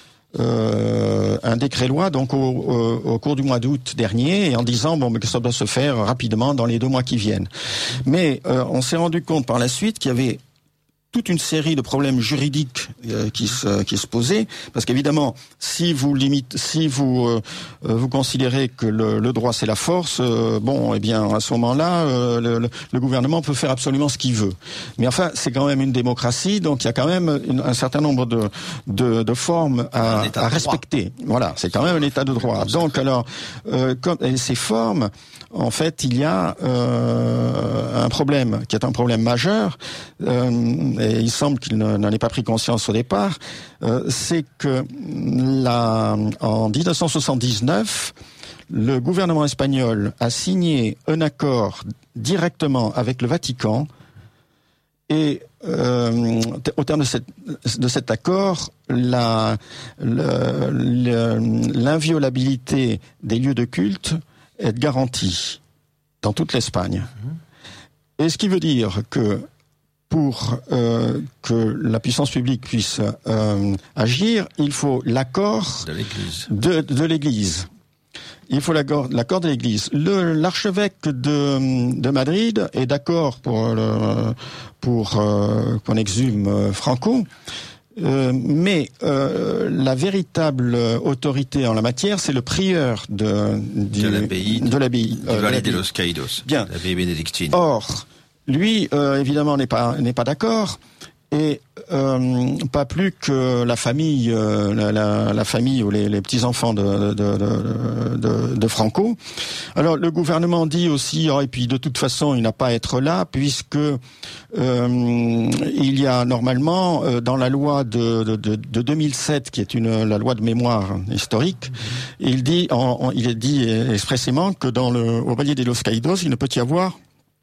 Speaker 2: euh, un décret-loi donc au, au, au cours du mois d'août dernier, et en disant bon, mais que ça doit se faire rapidement dans les deux mois qui viennent. Mais euh, on s'est rendu compte par la suite qu'il y avait toute une série de problèmes juridiques euh, qui se qui se posaient, parce qu'évidemment, si vous limitez, si vous euh, vous considérez que le, le droit c'est la force, euh, bon, eh bien à ce moment-là, euh, le, le gouvernement peut faire absolument ce qu'il veut. Mais enfin, c'est quand même une démocratie, donc il y a quand même une, un certain nombre de de, de formes à, à respecter. Voilà, c'est quand même un état de droit. Donc alors, euh, comme et ces formes, en fait, il y a euh, un problème qui est un problème majeur. Euh, et il semble qu'il n'en ait pas pris conscience au départ, euh, c'est que la, en dix-neuf cent soixante-dix-neuf, le gouvernement espagnol a signé un accord directement avec le Vatican, et euh, au terme de, cette, de cet accord, la, le, le, l'inviolabilité des lieux de culte est garantie dans toute l'Espagne. Et ce qui veut dire que pour euh, que la puissance publique puisse euh, agir, il faut l'accord
Speaker 1: de l'Église.
Speaker 2: De, de l'Église. Il faut l'accord, l'accord de l'Église. Le, l'archevêque de, de Madrid est d'accord pour, le, pour euh, qu'on exhume Franco, euh, mais euh, la véritable autorité en la matière, c'est le prieur de, du,
Speaker 1: de l'abbaye
Speaker 2: de l'abbaye,
Speaker 1: du
Speaker 2: euh,
Speaker 1: Valle de los Caídos,
Speaker 2: bien,
Speaker 1: l'abbaye bénédictine.
Speaker 2: Or, lui, euh, évidemment, n'est pas n'est pas d'accord, et euh, pas plus que la famille, euh, la, la, la famille ou les, les petits enfants de de, de de de Franco. Alors, le gouvernement dit aussi, oh, et puis de toute façon, il n'a pas à être là, puisque euh, il y a normalement euh, dans la loi de, de de de deux mille sept, qui est une la loi de mémoire historique, il dit, en, en, il est dit expressément que dans le au Valle de los Caídos, il ne peut y avoir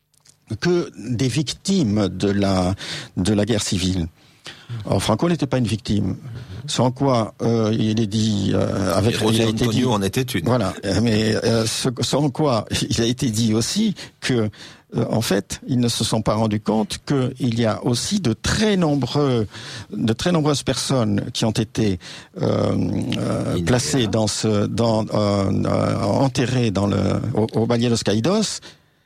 Speaker 2: que des victimes de la de la guerre civile. Alors Franco n'était pas une victime, sans quoi euh, il est dit euh, avec
Speaker 1: il a
Speaker 2: été dit
Speaker 1: en était une.
Speaker 2: Voilà, mais euh, ce, sans quoi il a été dit aussi que euh, en fait ils ne se sont pas rendus compte qu'il y a aussi de très nombreux de très nombreuses personnes qui ont été euh, euh, placées dans ce dans euh, euh, enterrées dans le au, au Valle de los Caídos,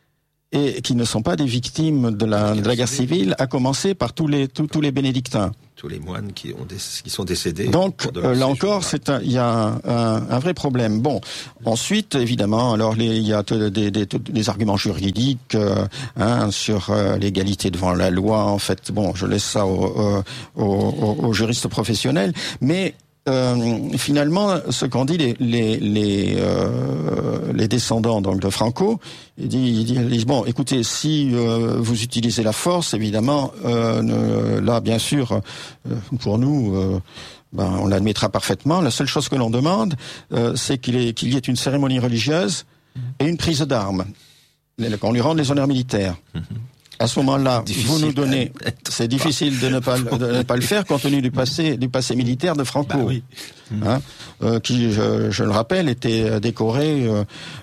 Speaker 2: et qui ne sont pas des victimes de la, de la guerre civile, à commencer par tous les tous, tous les bénédictins.
Speaker 1: Tous les moines qui ont des, qui sont décédés.
Speaker 2: Donc euh, là encore, c'est un, il y a un, un, un vrai problème. Bon, ensuite évidemment, alors les, il y a des, des, des, des arguments juridiques euh, hein, sur euh, l'égalité devant la loi. En fait, bon, je laisse ça aux, aux, aux, aux juristes professionnels, mais Euh, finalement, ce qu'ont dit les les les, euh, les descendants donc de Franco, ils disent, ils disent bon, écoutez, si euh, vous utilisez la force, évidemment, euh, ne, là, bien sûr, euh, pour nous, euh, ben, on l'admettra parfaitement. La seule chose que l'on demande, euh, c'est qu'il y, qu'il y ait une cérémonie religieuse et une prise d'armes, qu'on lui rende les honneurs militaires. À ce moment-là, difficile vous nous donnez. C'est difficile de ne pas de ne pas le faire compte tenu du passé du passé militaire de Franco, bah oui. hein, euh, qui, je, je le rappelle, était décoré euh,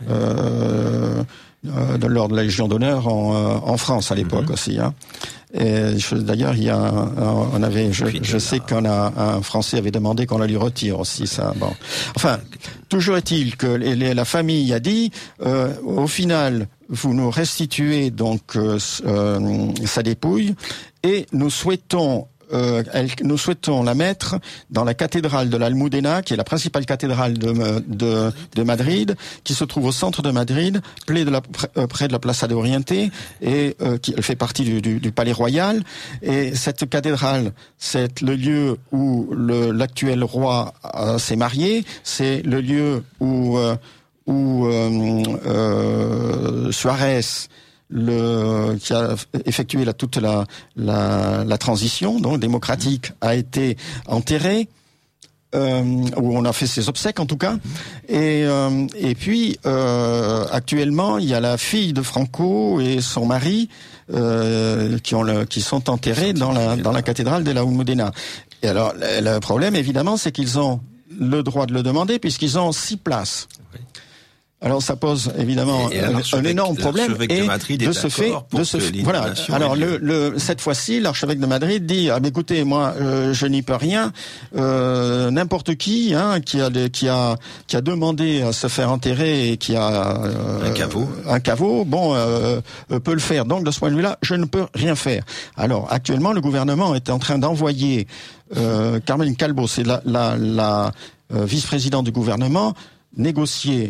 Speaker 2: euh, de l'ordre de la Légion d'honneur en, en France à l'époque mm-hmm. aussi. Hein. Et je, d'ailleurs, il y a, un, on avait, je, je sais qu'un un Français avait demandé qu'on la lui retire aussi. Ça, bon. Enfin, toujours est-il que les, les, la famille a dit, euh, au final, vous nous restituez donc euh, euh, sa dépouille, et nous souhaitons Euh, elle, nous souhaitons la mettre dans la cathédrale de l'Almudena, qui est la principale cathédrale de, de, de Madrid, qui se trouve au centre de Madrid, près de la, près de la Plaza de Oriente, et euh, qui elle fait partie du, du, du Palais Royal. Et cette cathédrale, c'est le lieu où le, l'actuel roi euh, s'est marié, c'est le lieu où, euh, où euh, euh, Suarez, le qui a effectué la, toute la, la la transition donc démocratique, a été enterré. Euh, où on a fait ses obsèques en tout cas, et euh, et puis euh, actuellement il y a la fille de Franco et son mari euh, qui ont le, qui sont enterrés dans la dans la cathédrale de la Almudena. Et alors le, le problème évidemment c'est qu'ils ont le droit de le demander puisqu'ils ont six places. Oui. Alors ça pose évidemment et, et un, un énorme problème et de, Madrid de ce fait, de ce fait, voilà. Alors le, le cette fois-ci, l'archevêque de Madrid dit ah mais écoutez moi euh, je n'y peux rien, euh, n'importe qui hein qui a qui a qui a demandé à se faire enterrer et qui a euh,
Speaker 1: un caveau,
Speaker 2: un caveau, bon euh, peut le faire. Donc de ce point de vue-là, je ne peux rien faire. Alors actuellement le gouvernement est en train d'envoyer euh, Carmen Calvo, c'est la la, la euh, vice-présidente du gouvernement, négocier.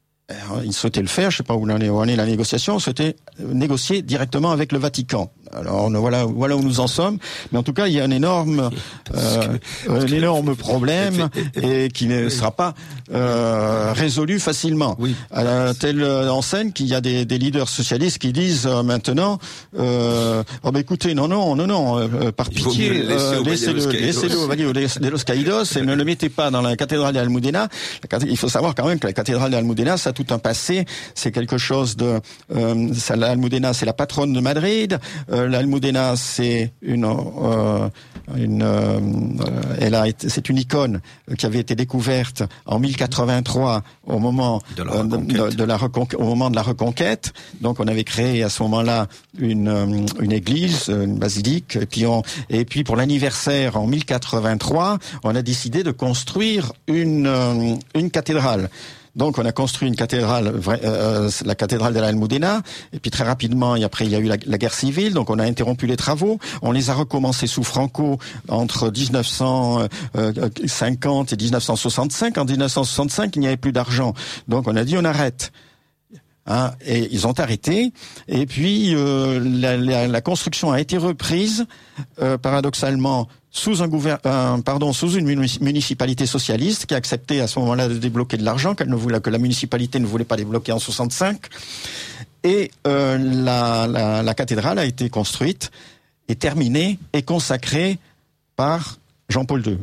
Speaker 2: Il souhaitait le faire, je ne sais pas où en est la négociation, il souhaitait négocier directement avec le Vatican. Alors voilà, voilà où nous en sommes, mais en tout cas il y a un énorme, euh, un énorme problème et qui ne sera pas euh, résolu facilement. Oui. À la telle enseigne qu'il y a des, des leaders socialistes qui disent euh, maintenant, euh, oh ben écoutez, non non non non, euh, par pitié, euh, laissez-le, laissez-le au Valle de los Caídos et ne le mettez pas dans la cathédrale d'Almudena. Il faut savoir quand même que la cathédrale d'Almudena, ça a tout un passé, c'est quelque chose de, euh, ça, l'Almudena, c'est la patronne de Madrid. Euh, L'Almudena, c'est une, euh, une, euh, elle a été, c'est une icône qui avait été découverte en mille quatre-vingt-trois au moment de la reconquête. Euh, de, de la reconquête, au moment de la reconquête. Donc, on avait créé à ce moment-là une, une église, une basilique, et puis on, et puis pour l'anniversaire en mille quatre-vingt-trois, on a décidé de construire une, une cathédrale. Donc, on a construit une cathédrale, euh, la cathédrale de la Almudena, et puis très rapidement, et après, il y a eu la, la guerre civile, donc on a interrompu les travaux. On les a recommencés sous Franco entre dix-neuf cent cinquante et dix-neuf cent soixante-cinq. En dix-neuf cent soixante-cinq, il n'y avait plus d'argent. Donc, on a dit, on arrête. Hein, et ils ont arrêté. Et puis, euh, la, la, la construction a été reprise, euh, paradoxalement, sous un gouvernement, pardon, sous une municipalité socialiste qui a accepté à ce moment-là de débloquer de l'argent qu'elle ne voulait, que la municipalité ne voulait pas débloquer en soixante-cinq. Et euh, la, la, la cathédrale a été construite et terminée et consacrée par Jean-Paul deux.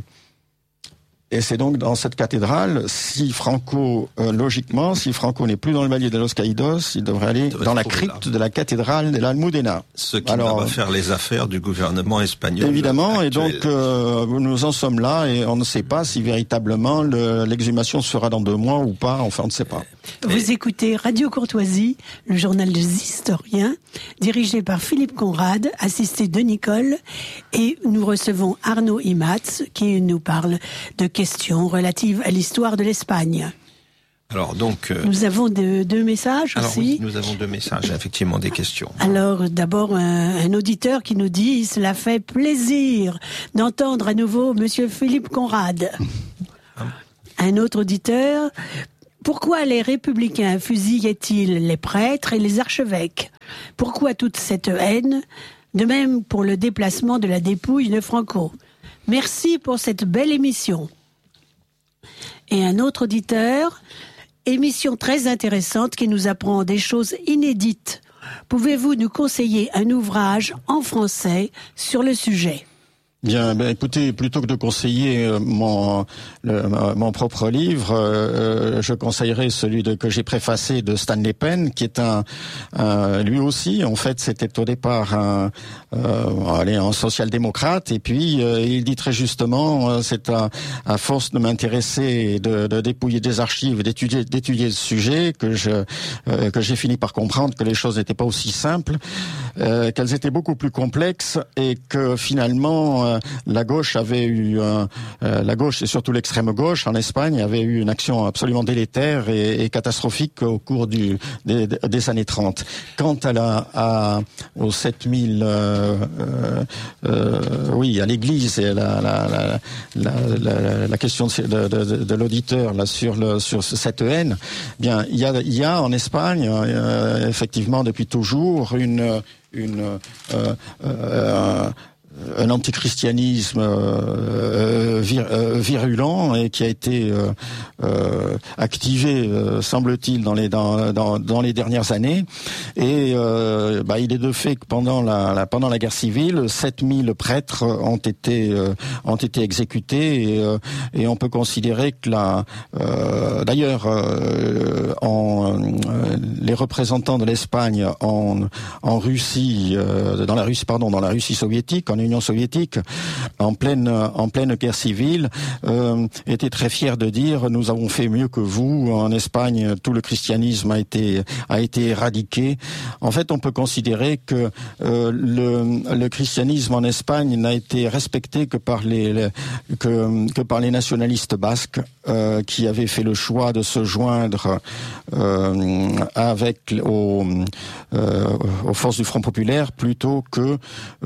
Speaker 2: Et c'est donc dans cette cathédrale, si Franco, euh, logiquement, si Franco n'est plus dans le Valle de los Caídos, il devrait aller il dans la crypte là. de la cathédrale de l'Almudena.
Speaker 1: Ce qui Alors, va faire les affaires du gouvernement espagnol.
Speaker 2: Évidemment,
Speaker 1: actuel.
Speaker 2: Et donc euh, nous en sommes là et on ne sait pas si véritablement le, l'exhumation sera dans deux mois ou pas, enfin on ne sait pas.
Speaker 3: Vous écoutez Radio Courtoisie, le journal des historiens, dirigé par Philippe Conrad, assisté de Nicole, et nous recevons Arnaud Imatz qui nous parle de questions relatives à l'histoire de l'Espagne.
Speaker 1: Alors donc, euh,
Speaker 3: nous avons de, deux messages
Speaker 1: alors
Speaker 3: aussi.
Speaker 1: Oui, nous avons deux messages, effectivement des questions.
Speaker 3: Alors d'abord un, un auditeur qui nous dit cela fait plaisir d'entendre à nouveau Monsieur Philippe Conrad. Un autre auditeur. Pourquoi les républicains fusillaient-ils les prêtres et les archevêques ? Pourquoi toute cette haine ? De même pour le déplacement de la dépouille de Franco. Merci pour cette belle émission. Et un autre auditeur, émission très intéressante qui nous apprend des choses inédites. Pouvez-vous nous conseiller un ouvrage en français sur le sujet ?
Speaker 2: Bien, ben écoutez, plutôt que de conseiller mon le, mon propre livre, euh, je conseillerais celui de, que j'ai préfacé de Stanley Penn, qui est un, un lui aussi, en fait, c'était au départ un, euh, allez, un social-démocrate, et puis euh, il dit très justement, euh, c'est à, à force de m'intéresser et de, de dépouiller des archives, d'étudier, d'étudier le sujet, que je euh, que j'ai fini par comprendre que les choses n'étaient pas aussi simples, euh, qu'elles étaient beaucoup plus complexes, et que finalement euh, la gauche avait eu euh, la gauche et surtout l'extrême gauche en Espagne avait eu une action absolument délétère et, et catastrophique au cours du des, des années trente. Quant à la à aux sept mille euh, euh, oui à l'église et la la la la, la, la question de, de, de, de l'auditeur là sur le sur cette haine, bien il y a il y a en Espagne euh, effectivement depuis toujours une une euh, euh, un antichristianisme euh, vir, euh, virulent et qui a été euh, euh, activé, euh, semble-t-il, dans les dans, dans dans les dernières années. Et euh, bah, il est de fait que pendant la, la pendant la guerre civile, sept mille prêtres ont été euh, ont été exécutés et, euh, et on peut considérer que la euh, d'ailleurs euh, en euh, les représentants de l'Espagne en en Russie euh, dans la Russie pardon dans la Russie soviétique, en Union soviétique, en pleine en pleine guerre civile, euh, étaient très fiers de dire nous avons fait mieux que vous. En Espagne, tout le christianisme a été a été éradiqué. En fait, on peut considérer que euh, le le christianisme en Espagne n'a été respecté que par les, les que que par les nationalistes basques euh, qui avaient fait le choix de se joindre euh, avec aux euh, aux forces du Front populaire plutôt que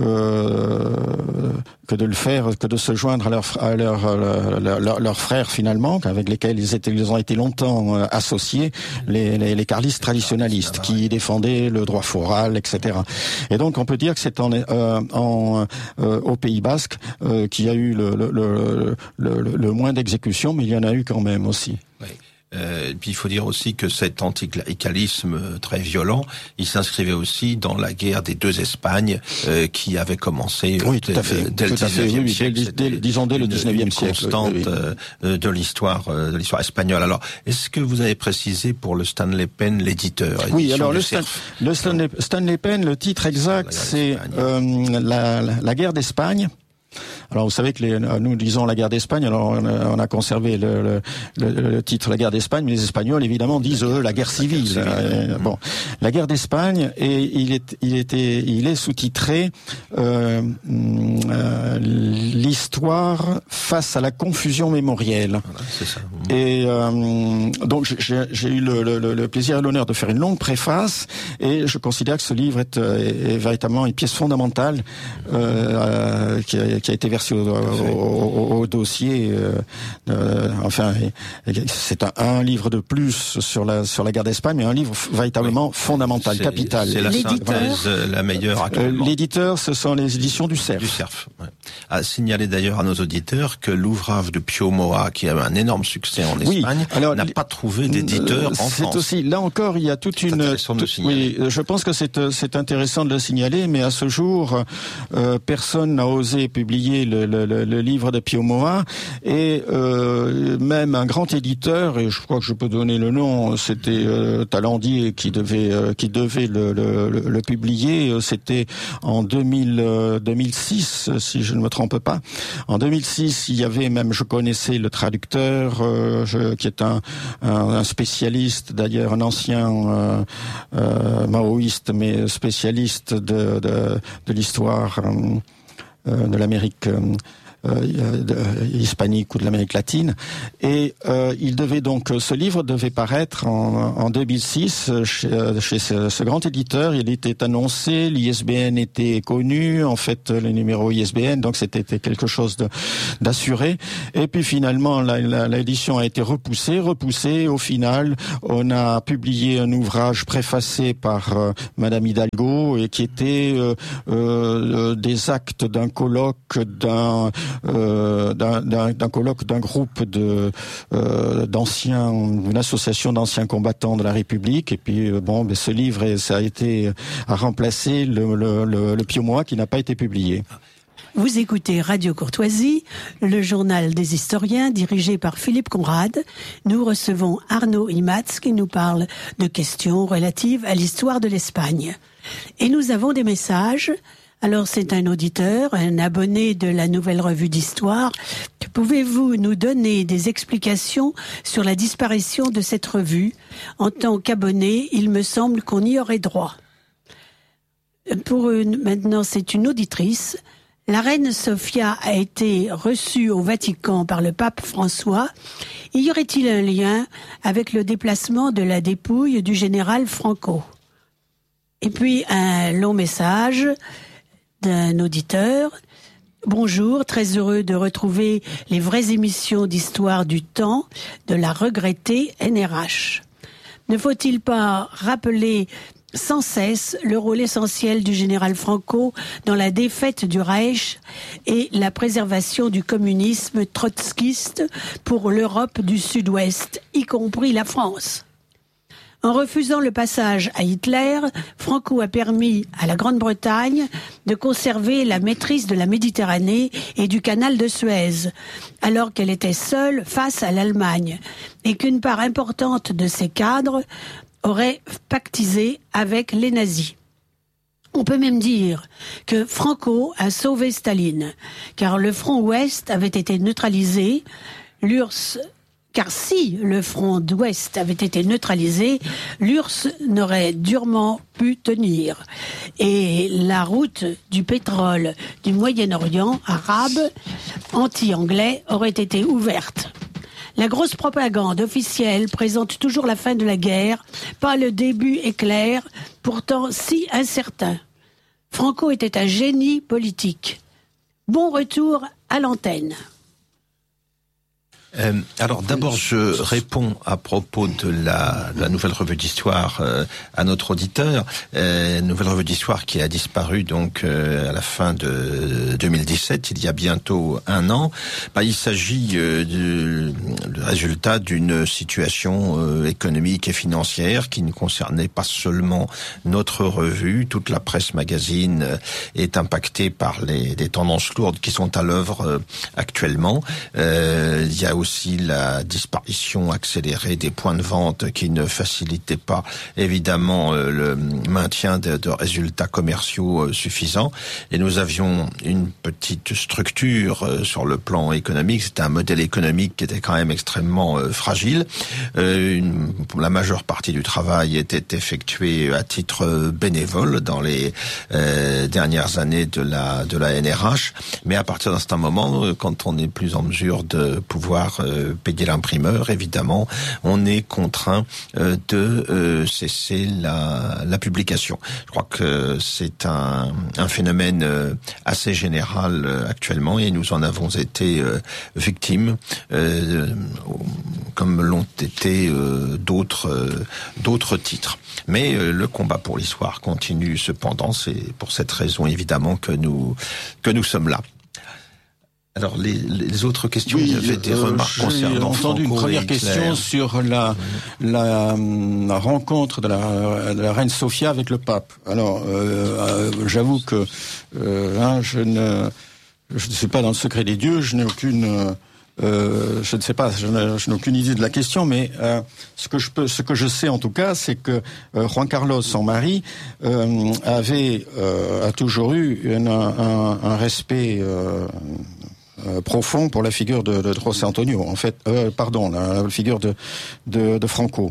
Speaker 2: euh, que de le faire, que de se joindre à leurs à leur, leur, leur, leur frères finalement, avec lesquels ils étaient, ils ont été longtemps associés, les, les, les carlistes traditionalistes, qui défendaient le droit foral, et cetera. Et donc on peut dire que c'est en, euh, en euh, au Pays Basque euh, qu'il y a eu le, le, le, le, le moins d'exécutions, mais il y en a eu quand même aussi.
Speaker 1: Oui. Euh, et puis il faut dire aussi que cet anticléricalisme très violent, il s'inscrivait aussi dans la guerre des deux Espagnes euh, qui avait commencé
Speaker 2: oui, tout
Speaker 1: dès,
Speaker 2: à fait,
Speaker 1: dès
Speaker 2: tout
Speaker 1: le dix-neuvième
Speaker 2: oui,
Speaker 1: siècle.
Speaker 2: Dès, dès, disons dès le dix-neuvième siècle.
Speaker 1: Constante
Speaker 2: oui, oui.
Speaker 1: euh, de l'histoire euh, de l'histoire espagnole. Alors, est-ce que vous avez précisé pour le Stanley Pen l'éditeur?
Speaker 2: Oui, alors le, Stan, le Stanley, Stanley Pen, le titre exact, c'est euh, la, la, la guerre d'Espagne. Alors vous savez que les, nous disons la guerre d'Espagne, alors on a, on a conservé le, le, le, le titre la guerre d'Espagne, mais les Espagnols évidemment disent eux la guerre civile. La guerre civile. Euh, bon, la guerre d'Espagne et il est il était il est sous-titré euh, euh, l'histoire face à la confusion mémorielle.
Speaker 1: Voilà, c'est ça.
Speaker 2: Et euh, donc j'ai, j'ai eu le, le, le plaisir et l'honneur de faire une longue préface et je considère que ce livre est, est, est véritablement une pièce fondamentale euh, qui a qui a été versé au, au, au, au dossier. Euh, euh, enfin, c'est un, un livre de plus sur la sur la guerre d'Espagne, mais un livre véritablement oui. fondamental,
Speaker 1: c'est,
Speaker 2: capital.
Speaker 1: C'est la synthèse voilà. la meilleure actuellement.
Speaker 2: Euh, l'éditeur, ce sont les éditions du Cerf.
Speaker 1: Du Cerf. Ouais. À signaler d'ailleurs à nos auditeurs que l'ouvrage de Pio Moa, qui a eu un énorme succès en Espagne, oui. Alors, n'a pas trouvé d'éditeur
Speaker 2: euh,
Speaker 1: en
Speaker 2: c'est
Speaker 1: France.
Speaker 2: Aussi, là encore, il y a toute
Speaker 1: c'est
Speaker 2: une.
Speaker 1: Tout,
Speaker 2: oui, je pense que c'est c'est intéressant de le signaler, mais à ce jour, euh, personne n'a osé publier Le, le, le livre de Pio Moa et euh, même un grand éditeur, et je crois que je peux donner le nom, c'était euh, Talandier qui devait euh, qui devait le, le, le publier. C'était en deux mille, euh, deux mille six, si je ne me trompe pas. En deux mille six, il y avait même, je connaissais le traducteur, euh, je, qui est un, un, un spécialiste, d'ailleurs un ancien euh, euh, maoïste, mais spécialiste de de, de l'histoire. Euh, de l'Amérique euh, euh, de, hispanique ou de l'Amérique latine. Et euh, il devait donc, ce livre devait paraître en, en deux mille six chez, chez ce, ce grand éditeur. Il était annoncé, l'I S B N était connu, en fait, le numéro I S B N, donc c'était quelque chose de, d'assuré. Et puis finalement, la, la, l'édition a été repoussée, repoussée. Au final, on a publié un ouvrage préfacé par euh, Madame Hidalgo et qui était euh, euh, des actes d'un colloque d'un Euh, d'un, d'un, d'un colloque d'un groupe de euh, d'anciens, une association d'anciens combattants de la République. Et puis euh, bon, ben, ce livre, ça a été a remplacé le, le, le, le Pio Moa qui n'a pas été publié.
Speaker 3: Vous écoutez Radio Courtoisie, le journal des historiens dirigé par Philippe Conrad. Nous recevons Arnaud Imatz qui nous parle de questions relatives à l'histoire de l'Espagne. Et nous avons des messages. Alors c'est un auditeur, un abonné de la Nouvelle Revue d'Histoire. Pouvez-vous nous donner des explications sur la disparition de cette revue? En tant qu'abonné, il me semble qu'on y aurait droit. Pour une, maintenant, c'est une auditrice. La reine Sofia a été reçue au Vatican par le pape François. Y aurait-il un lien avec le déplacement de la dépouille du général Franco? Et puis un long message d'un auditeur. Bonjour, très heureux de retrouver les vraies émissions d'histoire du temps de la regrettée N R H. Ne faut-il pas rappeler sans cesse le rôle essentiel du général Franco dans la défaite du Reich et la préservation du communisme trotskiste pour l'Europe du Sud-Ouest, y compris la France. En refusant le passage à Hitler, Franco a permis à la Grande-Bretagne de conserver la maîtrise de la Méditerranée et du canal de Suez, alors qu'elle était seule face à l'Allemagne, et qu'une part importante de ses cadres aurait pactisé avec les nazis. On peut même dire que Franco a sauvé Staline, car le front ouest avait été neutralisé, l'U R S S Car si le front d'ouest avait été neutralisé, l'U R S S n'aurait durement pu tenir. Et la route du pétrole du Moyen-Orient arabe, anti-anglais, aurait été ouverte. La grosse propagande officielle présente toujours la fin de la guerre, pas le début éclair, pourtant si incertain. Franco était un génie politique. Bon retour à l'antenne.
Speaker 1: Euh, alors d'abord, je réponds à propos de la, la nouvelle revue d'histoire euh, à notre auditeur. Euh, nouvelle revue d'histoire qui a disparu donc euh, à la fin de deux mille dix-sept, il y a bientôt un an. Bah, il s'agit euh, du, du résultat d'une situation euh, économique et financière qui ne concernait pas seulement notre revue. Toute la presse magazine euh, est impactée par les, les tendances lourdes qui sont à l'œuvre euh, actuellement. Euh, il y a aussi la disparition accélérée des points de vente qui ne facilitait pas évidemment euh, le maintien de, de résultats commerciaux euh, suffisants. Et nous avions une petite structure euh, sur le plan économique. C'était un modèle économique qui était quand même extrêmement euh, fragile. Euh, une, la majeure partie du travail était effectuée à titre euh, bénévole dans les euh, dernières années de la de la N R H. Mais à partir d'un certain moment, euh, quand on n'est plus en mesure de pouvoir euh, payer l'imprimeur, évidemment, on est contraint euh, de euh, cesser la, la publication. Je crois que c'est un, un phénomène euh, assez général euh, actuellement et nous en avons été euh, victimes, euh, comme l'ont été euh, d'autres euh, d'autres titres. Mais euh, le combat pour l'histoire continue cependant. C'est pour cette raison évidemment que nous que nous sommes là. Alors les, les autres questions,
Speaker 2: oui,
Speaker 1: il y avait des
Speaker 2: euh,
Speaker 1: remarques concernant
Speaker 2: J'ai entendu
Speaker 1: Franco
Speaker 2: une première
Speaker 1: et Hitler.
Speaker 2: question sur la, la, la rencontre de la, de la reine Sofia avec le pape. Alors, euh, euh, j'avoue que euh, hein, je ne je ne suis pas dans le secret des dieux, je n'ai aucune euh, je ne sais pas, je n'ai, je n'ai aucune idée de la question, mais euh, ce que je peux, ce que je sais en tout cas, c'est que euh, Juan Carlos, son mari, euh, avait euh, a toujours eu une, un, un respect euh, Euh, profond pour la figure de, de José Antonio, en fait, euh, pardon, la, la figure de, de, de Franco.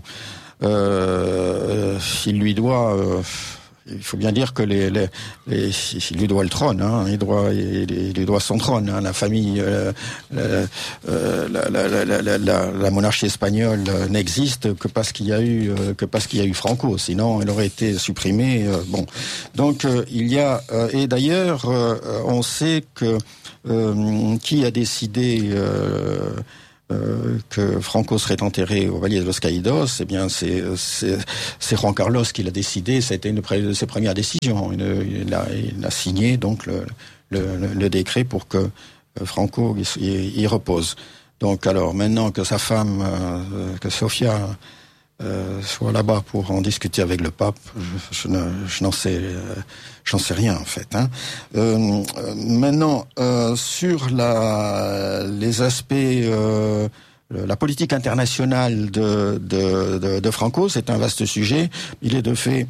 Speaker 2: Euh, il lui doit, euh, il faut bien dire que les, les, les, il lui doit le trône, hein, il doit, il, il lui doit son trône, hein, la famille, euh, euh, la, la, la, la, la, la monarchie espagnole n'existe que parce qu'il y a eu, euh, que parce qu'il y a eu Franco, sinon elle aurait été supprimée. Euh, bon, donc euh, il y a, euh, et d'ailleurs, euh, on sait que Euh, qui a décidé euh, euh, que Franco serait enterré au Valle de los Caídos? Eh bien, c'est, c'est, c'est Juan Carlos qui l'a décidé. Ça a été une de ses premières décisions. Il, il, a, il a signé donc le, le, le décret pour que Franco y, y repose. Donc, alors maintenant que sa femme, euh, que Sofia Euh, soit là-bas pour en discuter avec le pape, je, je, ne, je n'en sais, euh, j'en sais rien en fait. Hein. Euh, maintenant, euh, sur la, les aspects, euh, la politique internationale de, de, de, de Franco, c'est un vaste sujet. Il est de fait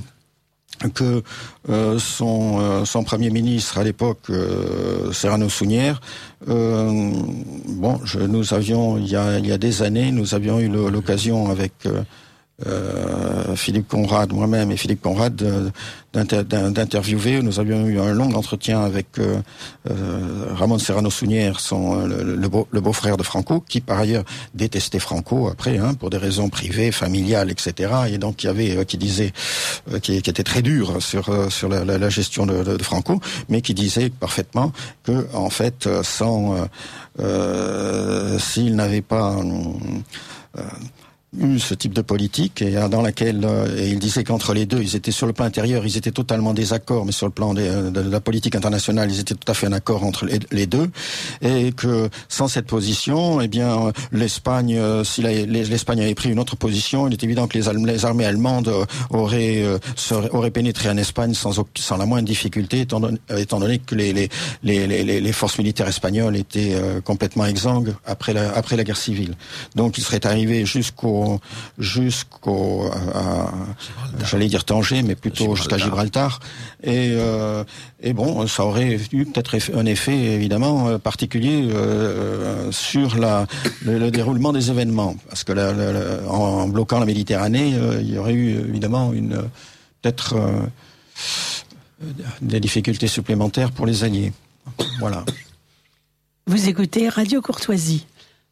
Speaker 2: que euh, son, euh, son premier ministre à l'époque, euh, Serrano Suñer, euh, bon, je, nous avions il y a il y a des années, nous avions eu l'occasion avec euh, euh, Philippe Conrad, moi-même et Philippe Conrad, d'inter, d'interviewer. Nous avions eu un long entretien avec euh, euh, Ramon Serrano Suñer, son le, le, beau, le beau-frère de Franco, qui par ailleurs détestait Franco après, hein, pour des raisons privées, familiales, et cetera. Et donc qui avait, euh, qui disait, euh, qui, qui était très dur sur euh, sur la, la, la gestion de, de, de Franco, mais qui disait parfaitement que en fait, sans euh, euh, s'il n'avait pas euh, eu ce type de politique et dans laquelle euh, et il disait qu'entre les deux, ils étaient sur le plan intérieur, ils étaient totalement désaccords, mais sur le plan des, de, de la politique internationale, ils étaient tout à fait en accord entre les, les deux, et que sans cette position, eh bien l'Espagne, euh, si la, l'Espagne avait pris une autre position, il est évident que les, les armées allemandes auraient euh, seraient, auraient pénétré en Espagne sans sans la moindre difficulté, étant donné, étant donné que les les les les, les forces militaires espagnoles étaient euh, complètement exsangues après la après la guerre civile. Donc il serait arrivé jusqu'au jusqu'au à, j'allais dire Tanger, mais plutôt Gibraltar. Jusqu'à Gibraltar, et euh, et bon, ça aurait eu peut-être un effet évidemment particulier euh, sur la le, le déroulement des événements, parce que la, la, la, en bloquant la Méditerranée, euh, il y aurait eu évidemment une peut-être euh, des difficultés supplémentaires pour les Alliés. Voilà.
Speaker 3: Vous écoutez Radio Courtoisie.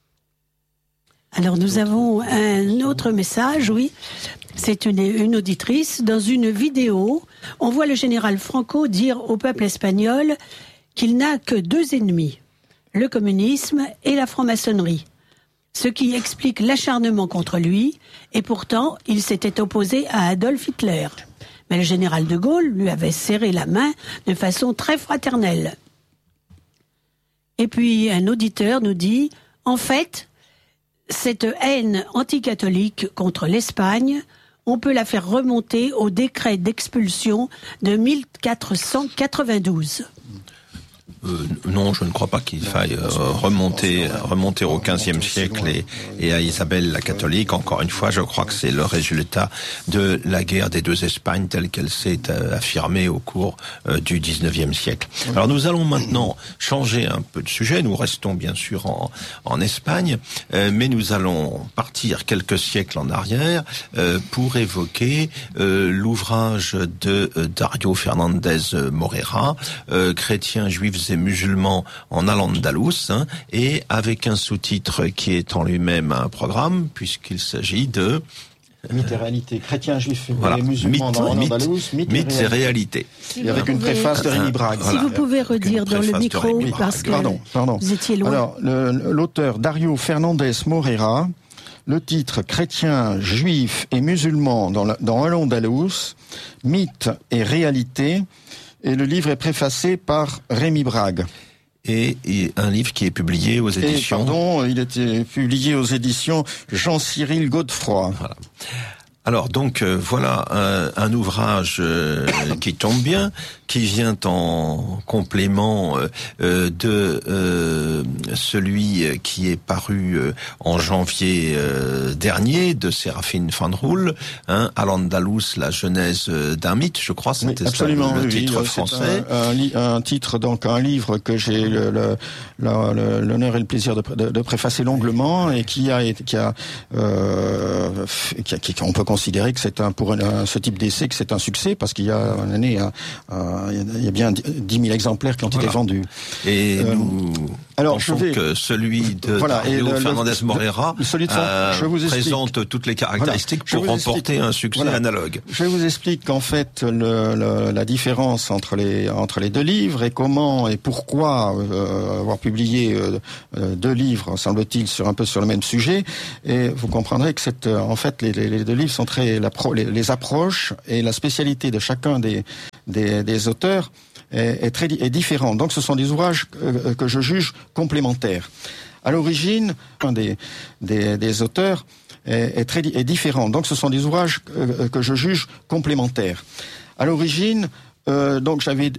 Speaker 3: Alors nous avons un autre message, oui. C'est une, une auditrice. Dans une vidéo, on voit le général Franco dire au peuple espagnol qu'il n'a que deux ennemis, le communisme et la franc-maçonnerie. Ce qui explique l'acharnement contre lui, et pourtant il s'était opposé à Adolf Hitler. Mais le général de Gaulle lui avait serré la main de façon très fraternelle. Et puis un auditeur nous dit, en fait, cette haine anticatholique contre l'Espagne, on peut la faire remonter au décret d'expulsion de mille quatre cent quatre-vingt-douze.
Speaker 1: Euh, non, je ne crois pas qu'il faille euh, remonter remonter au quinzième siècle et, et à Isabelle la catholique. Encore une fois, je crois que c'est le résultat de la guerre des deux Espagnes telle qu'elle s'est euh, affirmée au cours euh, du dix-neuvième siècle. Alors nous allons maintenant changer un peu de sujet. Nous restons bien sûr en, en Espagne, euh, mais nous allons partir quelques siècles en arrière euh, pour évoquer euh, l'ouvrage de euh, Dario Fernandez Morera, euh, chrétien, juif et musulmans en Al-Andalus, hein, et avec un sous-titre qui est en lui-même un programme, puisqu'il s'agit de...
Speaker 2: Mythe et réalité. Chrétiens, juifs
Speaker 1: voilà.
Speaker 2: et musulmans dans Al-Andalus,
Speaker 1: mythe, mythe et réalité.
Speaker 3: Si
Speaker 2: et avec une pouvez... préface de Rémi Brague.
Speaker 3: Si voilà. vous pouvez redire dans le micro, parce que
Speaker 2: pardon, pardon.
Speaker 3: vous étiez loin.
Speaker 2: Alors, le, l'auteur Dario Fernandez Morera, le titre Chrétiens, juifs et musulmans dans, la, dans Al-Andalus, mythe et réalité, et le livre est préfacé par Rémi Brague.
Speaker 1: Et, et un livre qui est publié aux éditions...
Speaker 2: Et, pardon, il était publié aux éditions Jean-Cyril Godefroy.
Speaker 1: Voilà. Alors donc euh, voilà un, un ouvrage euh, qui tombe bien, qui vient en complément euh, de euh, celui qui est paru euh, en janvier euh, dernier de Séraphine Van Roel, hein, Al-Andalus, la genèse d'un mythe, je crois, c'était
Speaker 2: oui, absolument,
Speaker 1: le, le
Speaker 2: oui,
Speaker 1: titre
Speaker 2: oui,
Speaker 1: français.
Speaker 2: Un, un, li- un titre, donc un livre que j'ai le, le, le, le, l'honneur et le plaisir de, de, de préfacer longuement et qui a, qui a, euh, qui, a qui, on peut considérer que c'est un pour un, ce type d'essai que c'est un succès parce qu'il y a une année un, un, il y a bien dix mille exemplaires qui ont voilà. été vendus.
Speaker 1: Et euh, nous
Speaker 2: alors
Speaker 1: pensons
Speaker 2: je vais,
Speaker 1: que celui de
Speaker 2: voilà,
Speaker 1: Dario Fernandez
Speaker 2: le,
Speaker 1: Morera
Speaker 2: le, celui de son,
Speaker 1: euh,
Speaker 2: je vous
Speaker 1: présente toutes les caractéristiques
Speaker 2: voilà,
Speaker 1: pour remporter explique, un succès
Speaker 2: voilà.
Speaker 1: analogue.
Speaker 2: Je vous explique qu'en fait le, le, la différence entre les entre les deux livres et comment et pourquoi euh, avoir publié euh, deux livres, semble-t-il, sur un peu sur le même sujet. Et vous comprendrez que cette, en fait les, les, les deux livres sont très la pro, les, les approches et la spécialité de chacun des des, des auteurs est, est très est différente. Donc ce sont des ouvrages que, que je juge complémentaires. À l'origine, un des des, des auteurs est, est très est différent. Donc ce sont des ouvrages que, que je juge complémentaires. À l'origine, euh, donc j'avais